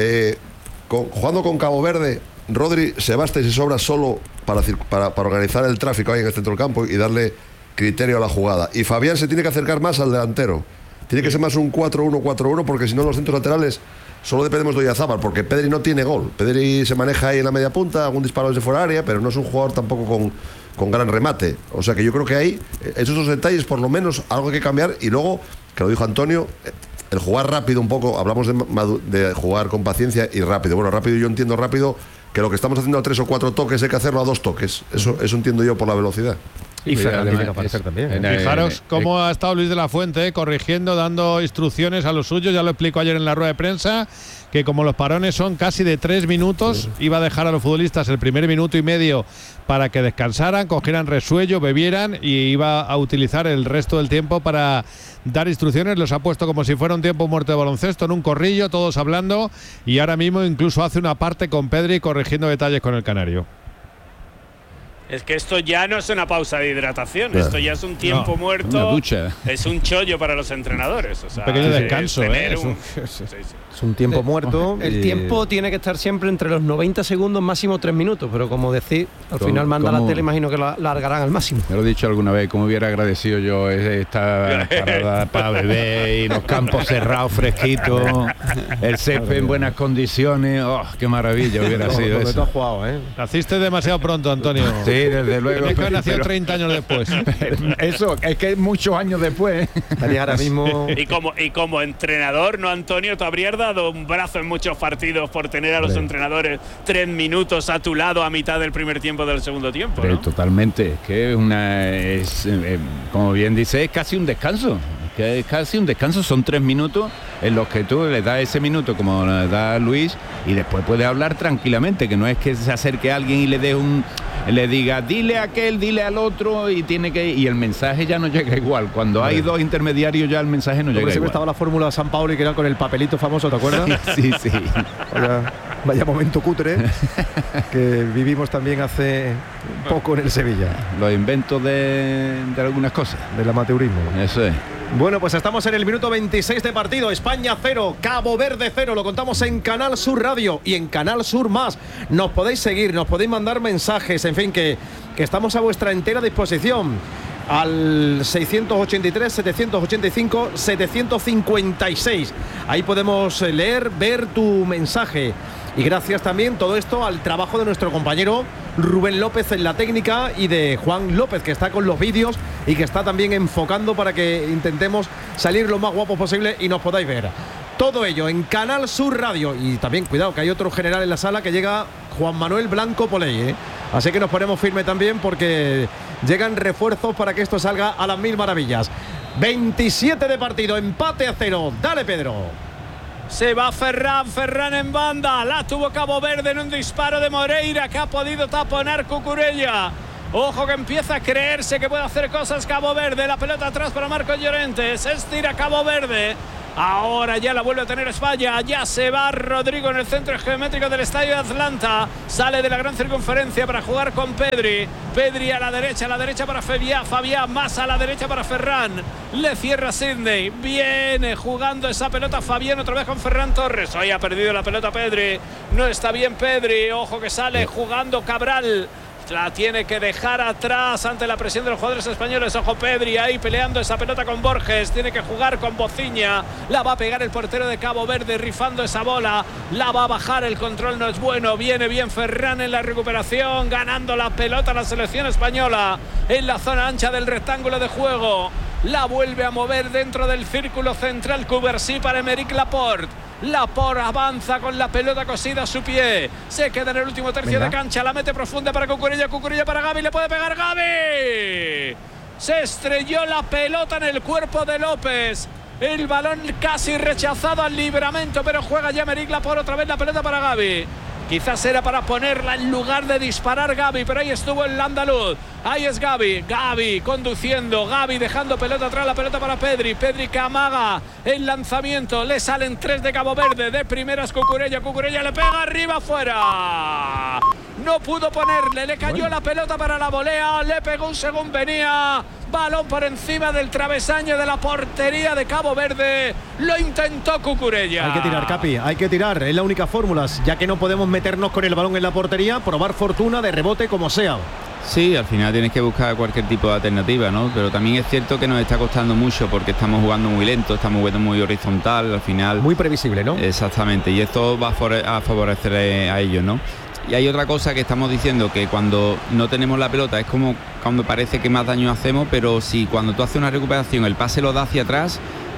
F: jugando con Cabo Verde, Rodri se basta y se sobra solo para organizar el tráfico ahí en el centro del campo y darle criterio a la jugada. Y Fabián se tiene que acercar más al delantero. Tiene que ser más un 4-1-4-1 porque si no los centros laterales solo dependemos de Oyarzábal porque Pedri no tiene gol. Pedri se maneja ahí en la media punta, algún disparo desde fuera área, pero no es un jugador tampoco con gran remate. O sea que yo creo que ahí, esos dos detalles, por lo menos, algo hay que cambiar. Y luego, que lo dijo Antonio, el jugar rápido un poco, hablamos de jugar con paciencia y rápido. Bueno, rápido, yo entiendo rápido que lo que estamos haciendo a 3 o 4 toques hay que hacerlo a 2 toques. Eso entiendo yo por la velocidad.
B: Y Ferran tiene que aparecer también.
C: Fijaros cómo ha estado Luis de la Fuente, corrigiendo, dando instrucciones a los suyos. Ya lo explico ayer en la rueda de prensa, que como los parones son casi de 3 minutos, iba a dejar a los futbolistas el primer minuto y medio para que descansaran, cogieran resuello, bebieran, y iba a utilizar el resto del tiempo para dar instrucciones. Los ha puesto como si fuera un tiempo muerto de baloncesto, en un corrillo, todos hablando, y ahora mismo incluso hace una parte con Pedri corrigiendo detalles con el canario.
A: Es que esto ya no es una pausa de hidratación, esto ya es un tiempo muerto.
E: Una ducha.
A: Es un chollo para los entrenadores. O sea,
C: un pequeño descanso,
B: Es un tiempo muerto.
G: El tiempo tiene que estar siempre entre los 90 segundos, máximo 3 minutos, pero como decís, al final manda la tele, imagino que la largarán al máximo.
E: Me lo he dicho alguna vez, como hubiera agradecido yo esta parada para beber y los campos cerrados, fresquitos, el césped en buenas condiciones. ¡Oh, qué maravilla hubiera sido eso!
B: Tú has jugado, ¿eh?
C: Naciste demasiado pronto, Antonio.
E: Sí, desde luego.
C: Tienes que haber nacido 30 años después.
E: Eso, es que muchos años después.
B: Estaría ahora mismo.
A: Y como entrenador, ¿no, Antonio? Te habrías dado un brazo en muchos partidos por tener a los entrenadores 3 minutos a tu lado a mitad del primer tiempo del segundo tiempo, ¿no?
E: Totalmente, que como bien dice, es casi un descanso. Que es casi un descanso, son 3 minutos en los que tú le das ese minuto como le da Luis, y después puedes hablar tranquilamente, que no es que se acerque a alguien y le diga dile a aquel, dile al otro, y el mensaje ya no llega igual. Cuando hay dos intermediarios ya el mensaje no llega igual.
B: Siempre estaba la fórmula de San Paolo y que era con el papelito famoso, ¿te acuerdas?
E: Sí.
B: Vaya momento cutre que vivimos también hace poco en el Sevilla.
E: Los inventos de algunas cosas.
B: Del amateurismo.
E: Eso es.
B: Bueno, pues estamos en el minuto 26 de partido. España 0, Cabo Verde 0. Lo contamos en Canal Sur Radio y en Canal Sur Más. Nos podéis seguir, nos podéis mandar mensajes, en fin, que estamos a vuestra entera disposición. Al 683, 785, 756. Ahí podemos leer, ver tu mensaje. Y gracias también todo esto al trabajo de nuestro compañero Rubén López en la técnica, y de Juan López, que está con los vídeos y que está también enfocando para que intentemos salir lo más guapos posible y nos podáis ver. Todo ello en Canal Sur Radio. Y también cuidado, que hay otro general en la sala, que llega Juan Manuel Blanco Poley, ¿eh? Así que nos ponemos firme también, porque llegan refuerzos para que esto salga a las mil maravillas. 27 de partido, empate a 0. Dale, Pedro.
A: Se va Ferran en banda, la tuvo Cabo Verde en un disparo de Moreira, que ha podido taponar Cucurella. Ojo, que empieza a creerse que puede hacer cosas Cabo Verde. La pelota atrás para Marcos Llorente, se estira Cabo Verde. Ahora ya la vuelve a tener España. Ya se va Rodrigo en el centro geométrico del estadio de Atlanta. Sale de la gran circunferencia para jugar con Pedri. Pedri a la derecha para Fabián, más a la derecha para Ferran. Le cierra Sidney. Viene jugando esa pelota Fabián otra vez con Ferran Torres. Hoy ha perdido la pelota Pedri. No está bien Pedri. Ojo, que sale jugando Cabral. La tiene que dejar atrás ante la presión de los jugadores españoles. Ojo, Pedri ahí peleando esa pelota con Borges. Tiene que jugar con Bociña. La va a pegar el portero de Cabo Verde, rifando esa bola. La va a bajar, el control no es bueno. Viene bien Ferran en la recuperación, ganando la pelota la selección española en la zona ancha del rectángulo de juego. La vuelve a mover dentro del círculo central Cubarsí para Aymeric Laporte. Laporte avanza con la pelota cosida a su pie. Se queda en el último tercio de cancha. La mete profunda para Cucurella para Gavi. Le puede pegar Gavi. Se estrelló la pelota en el cuerpo de López. El balón casi rechazado al libramento, pero juega ya Aymeric Laporte otra vez la pelota para Gavi. Quizás era para ponerla en lugar de disparar Gavi, pero ahí estuvo el andaluz. Ahí es Gavi conduciendo, Gavi dejando pelota atrás, la pelota para Pedri que amaga el lanzamiento. Le salen 3 de Cabo Verde, de primeras Cucurella le pega arriba, fuera. No pudo ponerle, le cayó la pelota para la volea, le pegó un según venía. Balón por encima del travesaño de la portería de Cabo Verde. Lo intentó Cucurella.
B: Hay que tirar, Capi, hay que tirar. Es la única fórmula, ya que no podemos meternos con el balón en la portería. Probar fortuna de rebote como sea.
D: Sí, al final tienes que buscar cualquier tipo de alternativa, ¿no? Pero también es cierto que nos está costando mucho, porque estamos jugando muy lento, estamos jugando muy horizontal, al final.
B: Muy previsible, ¿no?
D: Exactamente, y esto va a favorecer a ellos, ¿no? Y hay otra cosa que estamos diciendo, que cuando no tenemos la pelota es como cuando parece que más daño hacemos, pero si cuando tú haces una recuperación el pase lo da hacia atrás,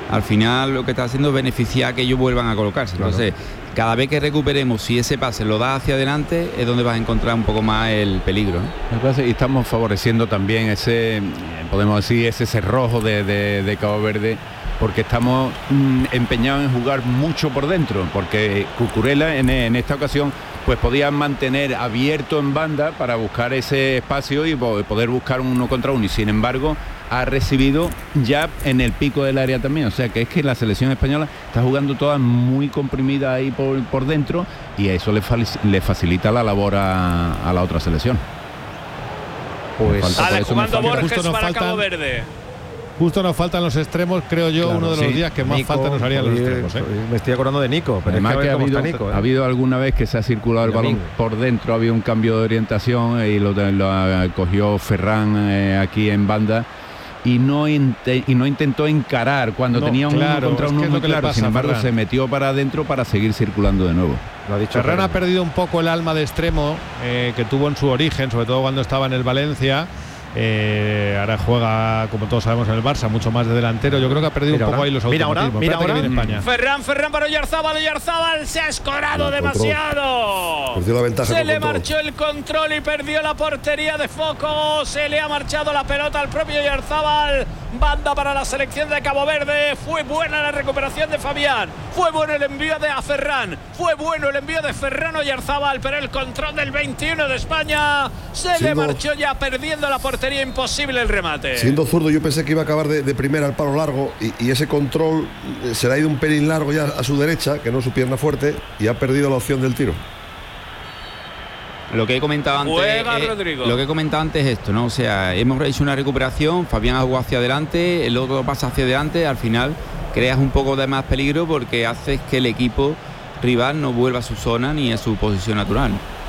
D: al final lo que está haciendo es beneficiar a que ellos vuelvan a colocarse. Entonces, cada vez que recuperemos, si ese pase lo da hacia adelante, es donde vas a encontrar un poco más el peligro, ¿no?
E: Y estamos favoreciendo también ese, podemos decir, ese cerrojo de Cabo Verde, porque estamos empeñados en jugar mucho por dentro, porque Cucurella en esta ocasión pues podía mantener abierto en banda para buscar ese espacio y poder buscar uno contra uno, y sin embargo ha recibido ya en el pico del área también. O sea que es que la selección española está jugando toda muy comprimida ahí por dentro, y eso le facilita la labor a la otra selección.
A: Pues sale jugando Borges para Cabo Verde.
C: Justo nos faltan los extremos, creo yo, claro, uno de los días que más falta nos harían los extremos.
B: Me estoy acordando de Nico, pero
E: además que ha habido alguna vez que se ha circulado el balón por dentro, había un cambio de orientación y lo cogió Ferran aquí en banda. Y no intentó encarar cuando tenía uno contra uno muy claro. Sin embargo, se metió para adentro para seguir circulando de nuevo.
C: Ferran ha perdido un poco el alma de extremo que tuvo en su origen, sobre todo cuando estaba en el Valencia. Ahora juega, como todos sabemos, en el Barça, mucho más de delantero. Yo creo que ha perdido un poco ahí los automatismos.
B: Mira ahora.
C: España.
A: Ferran para Oyarzabal se ha escorado demasiado. Se le marchó el control y perdió la portería de foco. Se le ha marchado la pelota al propio Oyarzabal. Banda para la selección de Cabo Verde. Fue buena la recuperación de Fabián. Fue bueno el envío de Ferran. Fue bueno el envío de Ferran Oyarzabal, pero el control del 21 de España se le marchó ya perdiendo la portería. Imposible el remate.
F: Siendo zurdo, yo pensé que iba a acabar de primera al palo largo, y ese control se le ha ido un pelín largo ya a su derecha, que no es su pierna fuerte, y ha perdido la opción del tiro.
D: Lo que he comentado antes, es esto, ¿no? O sea, hemos hecho una recuperación, Fabián ha jugado hacia adelante, el otro pasa hacia adelante, al final creas un poco de más peligro porque haces que el equipo rival no vuelva a su zona ni a su posición natural.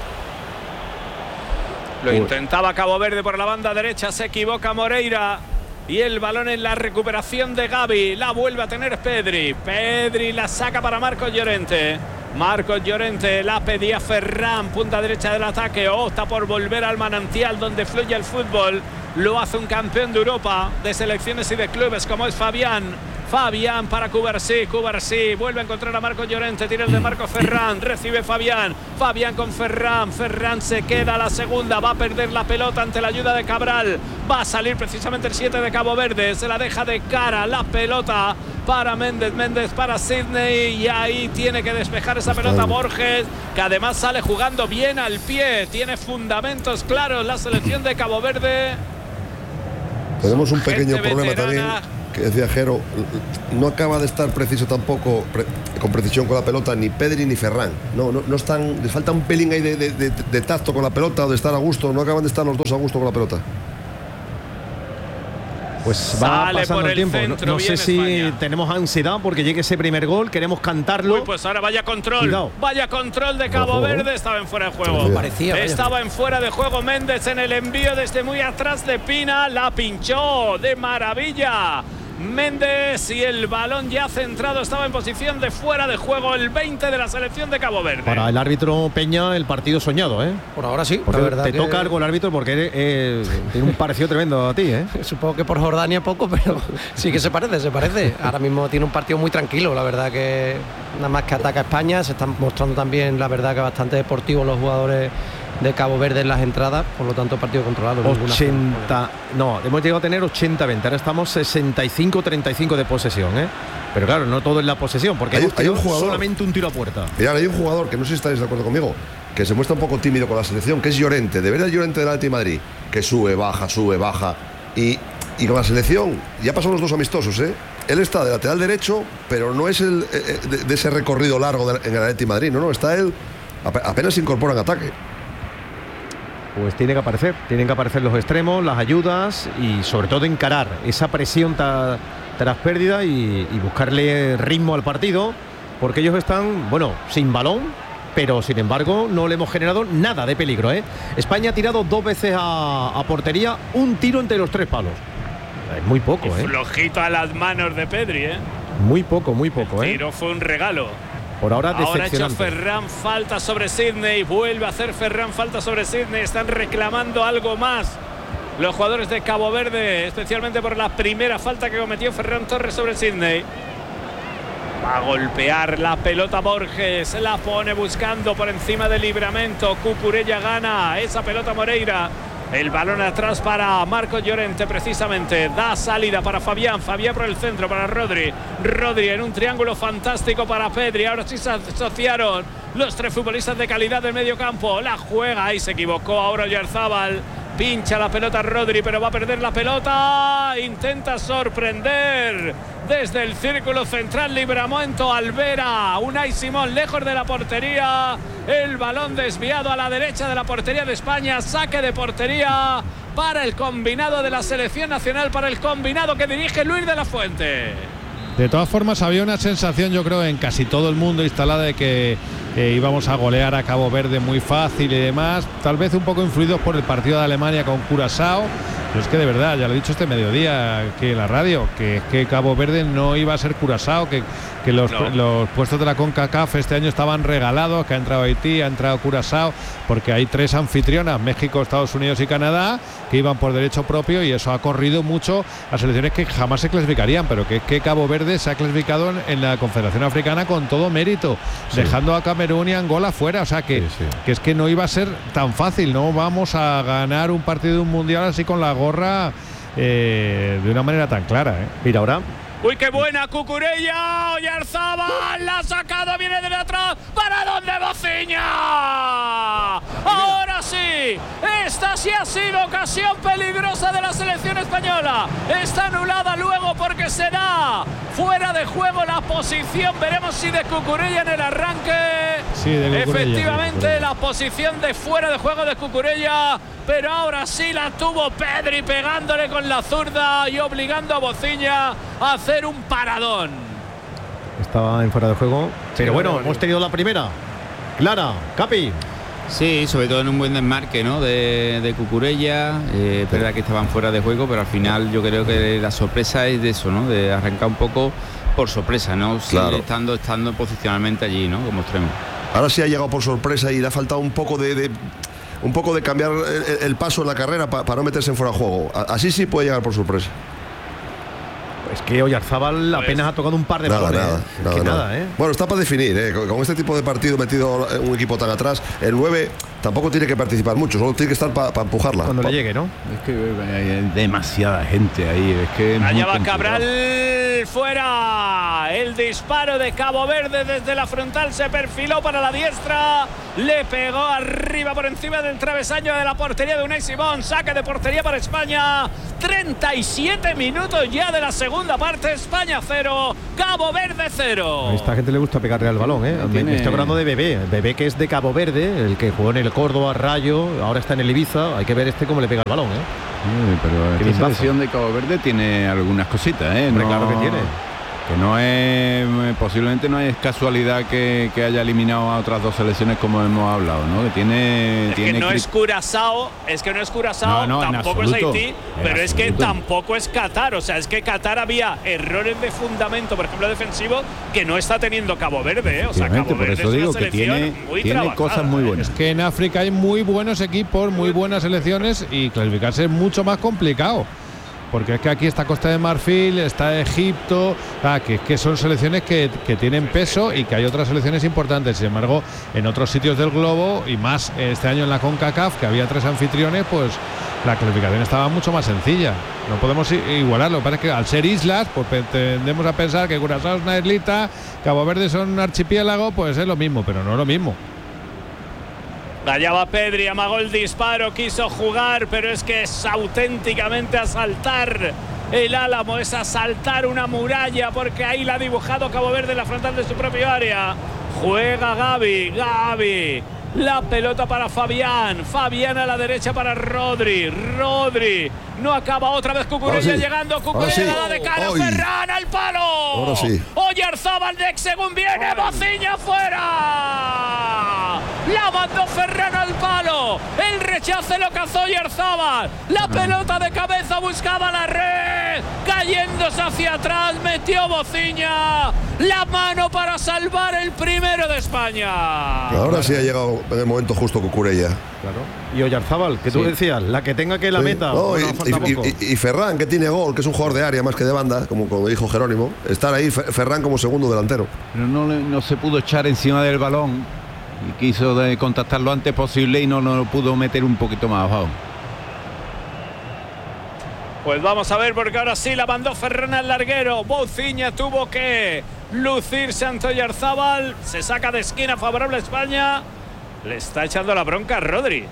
A: Lo intentaba Cabo Verde por la banda derecha, se equivoca Moreira. Y el balón en la recuperación de Gavi. La vuelve a tener Pedri. Pedri la saca para Marcos Llorente. Marcos Llorente la pedía Ferran, punta derecha del ataque. Opta por volver al manantial donde fluye el fútbol. Lo hace un campeón de Europa de selecciones y de clubes como es Fabián. Fabián para Cubarsí vuelve a encontrar a Marcos Llorente, tira el de Marco Ferran, recibe Fabián con Ferran se queda a la segunda, va a perder la pelota ante la ayuda de Cabral, va a salir precisamente el 7 de Cabo Verde, se la deja de cara la pelota para Méndez para Sidney, y ahí tiene que despejar esa pelota Borges, que además sale jugando bien al pie, tiene fundamentos claros la selección de Cabo Verde.
F: Tenemos un pequeño problema también, que decía Jero, no acaba de estar preciso tampoco, con precisión con la pelota, ni Pedri ni Ferran. No están, les falta un pelín ahí de tacto con la pelota, o de estar a gusto. No acaban de estar los dos a gusto con la pelota.
B: Pues va pasando el tiempo. No sé si tenemos ansiedad porque llegue ese primer gol, queremos cantarlo.
A: Uy, pues ahora vaya control. Cuidado. Vaya control de Cabo Verde, estaba en fuera de juego. Estaba en fuera de juego Méndez en el envío desde muy atrás de Pina, la pinchó de maravilla Méndez, y el balón ya centrado estaba en posición de fuera de juego, el 20 de la selección de Cabo Verde.
B: Para el árbitro Peña, el partido soñado, ¿eh?
G: Por ahora sí.
B: La verdad te toca algo el árbitro porque tiene un parecido tremendo a ti, ¿eh?
G: Supongo que por Jordania poco, pero sí que se parece. Ahora mismo tiene un partido muy tranquilo, la verdad que nada más que ataca a España, se están mostrando también, la verdad que bastante deportivos los jugadores de Cabo Verde en las entradas, por lo tanto partido controlado.
B: Hemos llegado a tener 80-20, ahora estamos 65-35 de posesión, ¿eh? Pero claro, no todo es la posesión, porque hay un jugador, solamente un tiro a puerta.
F: Mirá, hay un jugador que no sé si estáis de acuerdo conmigo, que se muestra un poco tímido con la selección, que es Llorente, de verdad Llorente del Atlético de Madrid, que sube, baja, y con la selección ya pasan los dos amistosos, ¿eh? Él está de lateral derecho, pero no es de ese recorrido largo en el Atlético de Madrid, no, está él, apenas se incorpora en ataque.
B: Pues tienen que aparecer los extremos, las ayudas y sobre todo encarar esa presión tras pérdida y buscarle ritmo al partido, porque ellos están, sin balón, pero sin embargo no le hemos generado nada de peligro, ¿eh? España ha tirado 2 veces a portería, un tiro entre los 3 palos. Es muy poco, ¿eh?
A: Flojito a las manos de Pedri, ¿eh?
B: Muy poco,
A: el tiro fue un regalo.
B: Por ahora
A: ha hecho Ferran falta sobre Sidney, vuelve a hacer Ferran falta sobre Sidney, están reclamando algo más los jugadores de Cabo Verde, especialmente por la primera falta que cometió Ferran Torres sobre Sydney. Va a golpear la pelota Borges, la pone buscando por encima del Livramento. Cucurella gana esa pelota Moreira. El balón atrás para Marcos Llorente, precisamente. Da salida para Fabián. Fabián por el centro para Rodri. Rodri en un triángulo fantástico para Pedri. Ahora sí se asociaron los tres futbolistas de calidad del medio campo. La juega y se equivocó ahora Oyarzábal. Pincha la pelota Rodri, pero va a perder la pelota. Intenta sorprender desde el círculo central Livramento. Alvera, Unai Simón lejos de la portería. El balón desviado a la derecha de la portería de España. Saque de portería para el combinado de la selección nacional, para el combinado que dirige Luis de la Fuente.
C: De todas formas, había una sensación, yo creo, en casi todo el mundo instalada de que íbamos a golear a Cabo Verde muy fácil y demás, tal vez un poco influidos por el partido de Alemania con Curazao. Pero es que de verdad, ya lo he dicho este mediodía aquí en la radio, que Cabo Verde no iba a ser Curazao, que los puestos de la CONCACAF este año estaban regalados, que ha entrado Haití, ha entrado Curazao, porque hay tres anfitrionas, México, Estados Unidos y Canadá, que iban por derecho propio, y eso ha corrido mucho a selecciones que jamás se clasificarían, pero que Cabo Verde se ha clasificado en la Confederación Africana con todo mérito, sí, dejando a Camerún y Angola fuera, o sea que es que no iba a ser tan fácil, no vamos a ganar un partido de un mundial así con la gorra de una manera tan clara, ¿eh?
B: Mira ahora.
A: Uy, qué buena Cucurella. Oyarzábal la ha sacado, viene de atrás. ¿Para dónde, Bociña? Ahora sí, esta sí ha sido ocasión peligrosa de la selección española. Está anulada luego porque será fuera de juego la posición. Veremos si de Cucurella en el arranque.
C: Sí, de Cucurella,
A: efectivamente, la posición de fuera de juego de Cucurella. Pero ahora sí la tuvo Pedri pegándole con la zurda y obligando a Bociña a hacer un paradón.
B: Estaba en fuera de juego. Pero bueno, hemos tenido la primera. Clara, Capi.
D: Sí, sobre todo en un buen desmarque, ¿no? de Cucurella. Es verdad que estaban fuera de juego, pero al final yo creo que la sorpresa es de eso, ¿no? De arrancar un poco por sorpresa, ¿no?
F: Claro.
D: Estando posicionalmente allí, ¿no? Como extremo.
F: Ahora sí ha llegado por sorpresa y le ha faltado un poco de cambiar el paso en la carrera para no meterse en fuera de juego. Así sí puede llegar por sorpresa.
B: Es que Oyarzábal apenas ha tocado un par de balones. Nada.
F: Bueno, está para definir, Con este tipo de partido metido un equipo tan atrás, el 9 tampoco tiene que participar mucho, solo tiene que estar para empujarla.
B: Cuando le llegue, ¿no?
E: Es que hay demasiada gente ahí. Es que
A: allá va Cabral, fuera. El disparo de Cabo Verde desde la frontal se perfiló para la diestra. Le pegó arriba por encima del travesaño de la portería de Unai Simón. Saque de portería para España. 37 minutos ya de la segunda parte. España 0, Cabo Verde 0.
B: A esta gente le gusta pegarle al balón, ¿eh? Me estoy hablando de Bebé. Bebé, que es de Cabo Verde, el que jugó en el Córdoba, Rayo, ahora está en el Ibiza. Hay que ver cómo le pega el balón, ¿eh?
E: Sí, pero esta selección de Cabo Verde tiene algunas cositas, ¿eh?
B: Hombre, claro que tiene.
E: Que no es, posiblemente no es casualidad que haya eliminado a otras dos selecciones como hemos hablado, ¿no? Que tiene
A: que no es Curazao, tampoco es Haití, pero es que tampoco es Qatar, o sea, es que Qatar había errores de fundamento, por ejemplo, defensivo, que no está teniendo Cabo Verde, ¿eh? O sea, Cabo Verde
E: por eso digo que tiene cosas muy buenas.
C: Es que en África hay muy buenos equipos, muy buenas selecciones y clasificarse es mucho más complicado. Porque es que aquí está Costa de Marfil, está Egipto, que son selecciones que tienen peso y que hay otras selecciones importantes. Sin embargo, en otros sitios del globo, y más este año en la CONCACAF, que había tres anfitriones, pues la clasificación estaba mucho más sencilla. No podemos igualarlo. Lo que pasa es que al ser islas, pues tendemos a pensar que Curazao es una islita, Cabo Verde son un archipiélago, pues es lo mismo, pero no es lo mismo.
A: Allá va Pedri, amagó el disparo, quiso jugar, pero es que es auténticamente asaltar el Álamo, es asaltar una muralla, porque ahí la ha dibujado Cabo Verde en la frontal de su propio área. Juega Gavi, la pelota para Fabián a la derecha para Rodri, no acaba otra vez Cucurella llegando, Cucurella la de cara, Ferran al palo.
F: Ahora sí.
A: Oyarzábal según viene, Bociña fuera. La mandó Ferran al palo. El rechace lo cazó Oyarzábal. La pelota de cabeza buscaba la red. yéndose hacia atrás, metió Bociña, la mano para salvar el primero de España.
F: Ahora sí ha llegado en el momento justo Cucurella.
B: Claro. Y Oyarzábal, que tú decías, la que tenga que la meta.
F: No,
B: bueno, falta poco.
F: y Ferran, que tiene gol, que es un jugador de área más que de banda, como dijo Jerónimo. Estar ahí Ferran como segundo delantero.
E: Pero no se pudo echar encima del balón y quiso contactar lo antes posible y no lo pudo meter un poquito más abajo.
A: Pues vamos a ver, porque ahora sí la mandó Ferran al larguero. Bociña tuvo que lucirse ante Oyarzábal. Se saca de esquina favorable a España. Le está echando la bronca a Rodri.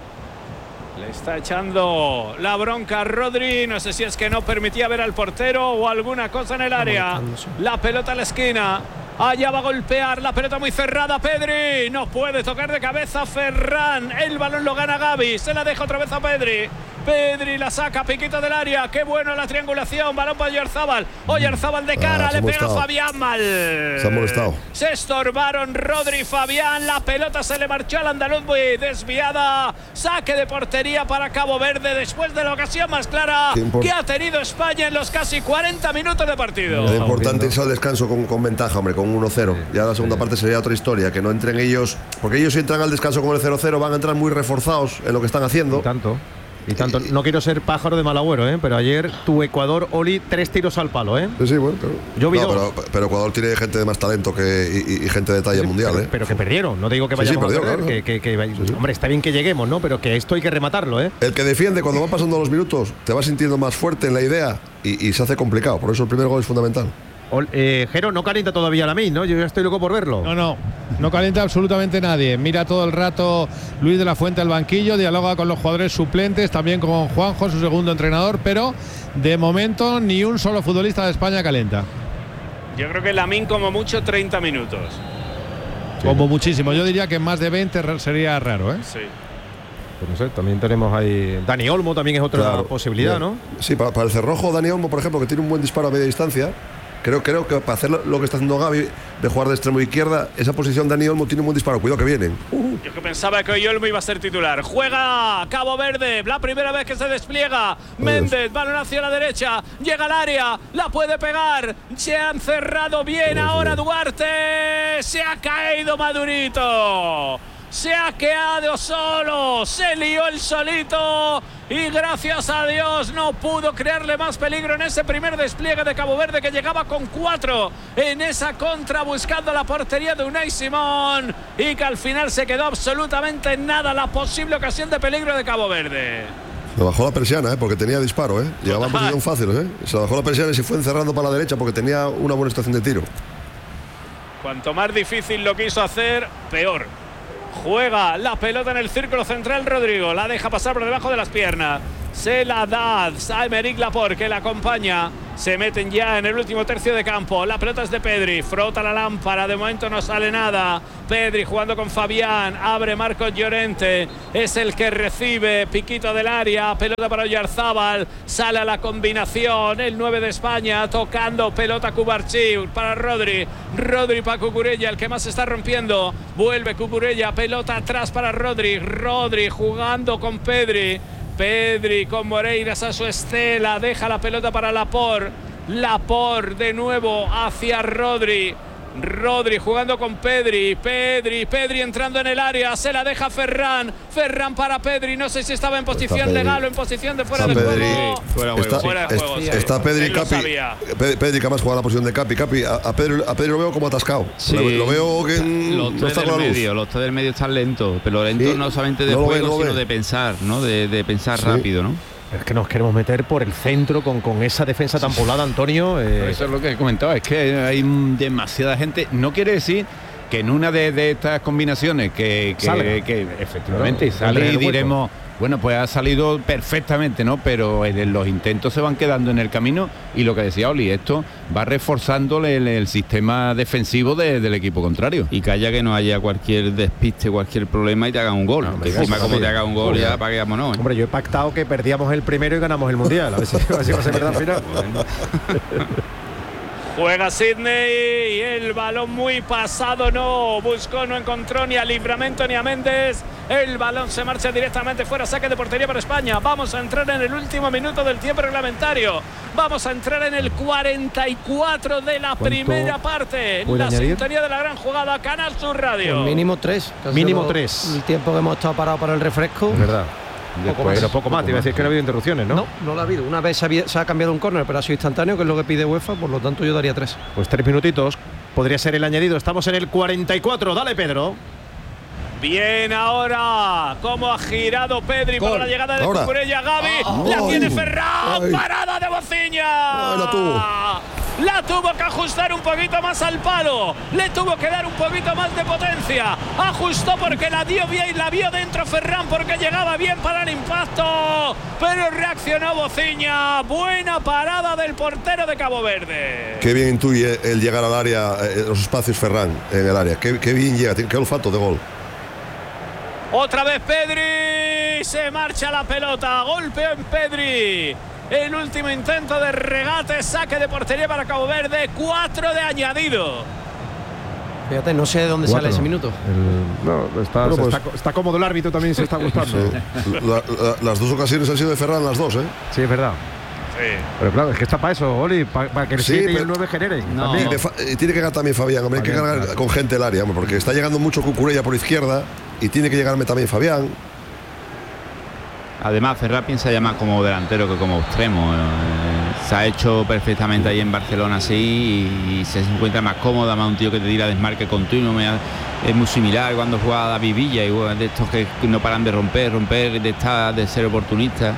A: Le está echando la bronca a Rodri. No sé si es que no permitía ver al portero o alguna cosa en el área. La pelota a la esquina. Allá va a golpear la pelota muy cerrada. Pedri no puede tocar de cabeza Ferran. El balón lo gana Gavi. Se la deja otra vez a Pedri. Pedri la saca, piquito del área. Qué bueno la triangulación. Balón para Oyarzábal. Oyarzábal de cara. Le pega a Fabián mal.
F: Se ha molestado.
A: Se estorbaron Rodri y Fabián. La pelota se le marchó al andaluz muy desviada. Saque de portería para Cabo Verde después de la ocasión más clara que ha tenido España en los casi 40 minutos de partido.
F: Es importante irse al descanso con ventaja, hombre, con 1-0. Ya la segunda parte sería otra historia, que no entren ellos, porque ellos si entran al descanso con el 0-0 van a entrar muy reforzados en lo que están haciendo.
B: Y tanto, no quiero ser pájaro de mal agüero, pero ayer tu Ecuador, Oli, 3 tiros al palo,
F: Sí, bueno, claro.
B: Yo vi
F: pero Ecuador tiene gente de más talento y gente de talla mundial,
B: pero que perdieron, no te digo que vayamos a perder,
F: claro.
B: Hombre, está bien que lleguemos, ¿no? Pero que esto hay que rematarlo, El
F: que defiende cuando van pasando los minutos te va sintiendo más fuerte en la idea y se hace complicado, por eso el primer gol es fundamental.
B: Jero, no calienta todavía la MIN, ¿no? Yo ya estoy loco por verlo.
C: No calienta absolutamente nadie. Mira todo el rato Luis de la Fuente al banquillo, dialoga con los jugadores suplentes, también con Juanjo, su segundo entrenador, pero de momento ni un solo futbolista de España calienta.
A: Yo creo que la MIN como mucho 30 minutos.
C: Como muchísimo. Yo diría que más de 20 sería raro,
A: Sí.
B: Pues no sé, también tenemos ahí. Dani Olmo también es otra posibilidad, ¿no?
F: Sí, para el cerrojo, Dani Olmo, por ejemplo, que tiene un buen disparo a media distancia. Creo que para hacer lo que está haciendo Gavi, de jugar de extremo izquierda, esa posición Dani Olmo tiene un buen disparo. Cuidado que vienen.
A: Yo que pensaba que hoy Olmo iba a ser titular. Juega Cabo Verde, la primera vez que se despliega. Méndez, balón hacia la derecha, llega al área, la puede pegar. Se han cerrado bien ahora Duarte. Se ha caído Madurito. Se ha quedado solo, se lió el solito y gracias a Dios no pudo crearle más peligro en ese primer despliegue de Cabo Verde, que llegaba con 4 en esa contra buscando la portería de Unai Simón, y que al final se quedó absolutamente en nada la posible ocasión de peligro de Cabo Verde.
F: Se bajó la persiana, porque tenía disparo, Llegaba en posición fácil, Se bajó la persiana y se fue encerrando para la derecha porque tenía una buena estación de tiro.
A: Cuanto más difícil lo quiso hacer, peor. Juega la pelota en el círculo central Rodrigo, la deja pasar por debajo de las piernas, se la da a Aymeric Laporte, que la acompaña. Se meten ya en el último tercio de campo. La pelota es de Pedri, frota la lámpara, de momento no sale nada. Pedri jugando con Fabián, abre Marcos Llorente, es el que recibe, piquito del área, pelota para Oyarzábal, sale a la combinación, el 9 de España, tocando pelota Cubarsí para Rodri para Cucurella, el que más se está rompiendo, vuelve Cucurella, pelota atrás para Rodri jugando con Pedri con Moreiras a su estela, deja la pelota para Laporte de nuevo hacia Rodri jugando con Pedri entrando en el área, se la deja Ferran para Pedri, no sé si estaba en posición legal o en posición de fuera de juego. Fuera de juego.
F: Está Pedri, Capi. Pedri que más juega la posición de Capi. A Pedri lo veo como atascado.
D: Sí.
F: Lo veo que
D: no está con la luz. Los tres del medio están lentos, pero lentos no solamente de juego, sino de pensar, ¿no? De pensar rápido, ¿no?
B: Es que nos queremos meter por el centro con esa defensa tan poblada, Antonio.
E: Eso es lo que comentaba, es que hay demasiada gente. No quiere decir que en una de estas combinaciones que efectivamente sale y diremos, bueno, pues ha salido perfectamente, ¿no? Pero los intentos se van quedando en el camino, y lo que decía Oli, esto va reforzando el sistema defensivo del equipo contrario.
D: Y que haya que no haya cualquier despiste, cualquier problema y te haga un gol. Que encima como te haga un gol ya paguemos, ¿no?
B: Hombre, yo he pactado que perdíamos el primero y ganamos el Mundial. A ver si va a ser verdad al final.
A: Juega Sidney y el balón muy pasado, no buscó, no encontró ni a Livramento ni a Méndez. El balón se marcha directamente fuera, saque de portería para España. Vamos a entrar en el último minuto del tiempo reglamentario. Vamos a entrar en el 44 de la primera parte. La sintonía de la gran jugada, Canal Sur Radio.
G: Pues mínimo 3.
B: Mínimo 3.
G: El tiempo que hemos estado parados para el refresco.
B: Es verdad.
C: Pero poco más, te iba a decir que no ha habido interrupciones, ¿no?
G: No lo ha habido. Una vez se ha cambiado un córner, pero ha sido instantáneo, que es lo que pide UEFA, por lo tanto yo daría 3.
B: Pues 3 minutitos. Podría ser el añadido. Estamos en el 44. Dale, Pedro.
A: Bien ahora, cómo ha girado Pedri para la llegada de Cucurella. Gavi, la tiene Ferran, parada de Bociña. La tuvo que ajustar un poquito más al palo, le tuvo que dar un poquito más de potencia, ajustó porque la dio bien y la vio dentro Ferran porque llegaba bien para el impacto, pero reaccionó Bociña. Buena parada del portero de Cabo Verde.
F: Qué bien intuye el llegar al área, los espacios Ferran en el área, qué bien llega, qué olfato de gol.
A: Otra vez Pedri, se marcha la pelota, golpeo en Pedri. El último intento de regate, saque de portería para Cabo Verde, 4 de añadido.
G: Fíjate, no sé de dónde sale ese minuto.
C: Está cómodo el árbitro, también se está gustando.
F: Sí. Las dos ocasiones han sido de Ferran, las dos, ¿eh?
C: Sí, es verdad. Sí. Pero claro, es que está para eso, Oli, para que el 7 y el 9 generen.
F: No. Tiene que ganar también Fabián, hombre, hay que ganar con gente el área, hombre, porque está llegando mucho Cucurella por izquierda y tiene que llegarme también Fabián.
D: Además, Ferran piensa ya más como delantero que como extremo. Se ha hecho perfectamente ahí en Barcelona así y se encuentra más cómoda, más un tío que te tira desmarque continuo. Es muy similar cuando juega David Villa, igual de estos que no paran de romper, de ser oportunista.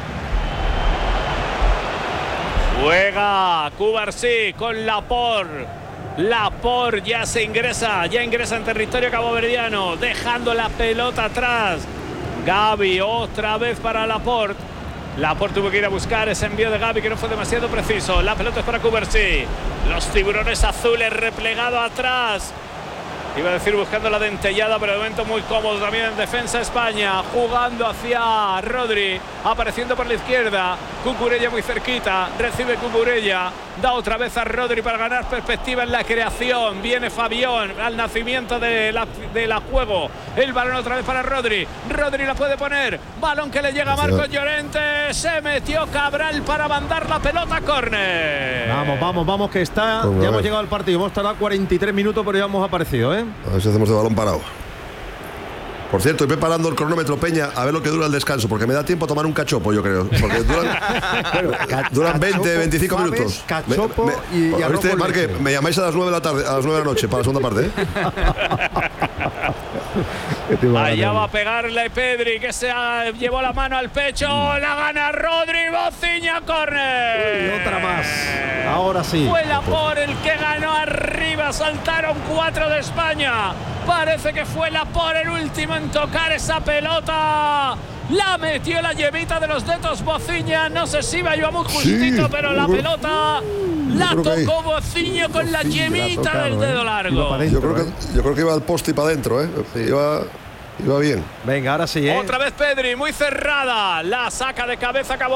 A: Juega Cubarsí con Laporte. Laporte ya ingresa en territorio caboverdiano, dejando la pelota atrás. Gavi otra vez para Laporte. Laporte tuvo que ir a buscar ese envío de Gavi que no fue demasiado preciso. La pelota es para Cubarsí. Los tiburones azules replegado atrás. Iba a decir buscando la dentellada, pero de momento muy cómodo también en defensa España. Jugando hacia Rodri, apareciendo por la izquierda. Cucurella muy cerquita, recibe Cucurella. Da otra vez a Rodri para ganar perspectiva en la creación. Viene Fabián al nacimiento de la juego. El balón otra vez para Rodri. Rodri la puede poner. Balón que le llega a Marcos Llorente. Se metió Cabral para mandar la pelota a córner.
B: Vamos, que está. Ya hemos llegado al partido. Hemos tardado 43 minutos, pero ya hemos aparecido, ¿eh?
F: A ver si hacemos de balón parado. Por cierto, estoy preparando el cronómetro, Peña, a ver lo que dura el descanso, porque me da tiempo a tomar un cachopo, yo creo. Porque duran 20, 25 minutos.
B: Cachopo y
F: ¿viste, Marque? Me llamáis a las 9 de la tarde, a las 9 de la noche, para la segunda parte,
A: Allá va a pegarle Pedri, que se llevó la mano al pecho. La gana Rodri, Bociña, córner.
B: Y otra más. Ahora sí.
A: Fue Laporte el que ganó arriba. Saltaron 4 de España. Parece que fue Laporte el último en tocar esa pelota. La metió la yemita de los dedos Bociña. No sé si iba muy justito, pero la pelota la tocó Bociña con la yemita del dedo largo.
F: Yo creo que iba al poste y para adentro, ¿eh? Iba bien.
B: Venga, ahora sí, ¿eh?
A: Otra vez Pedri, muy cerrada. La saca de cabeza, acabó.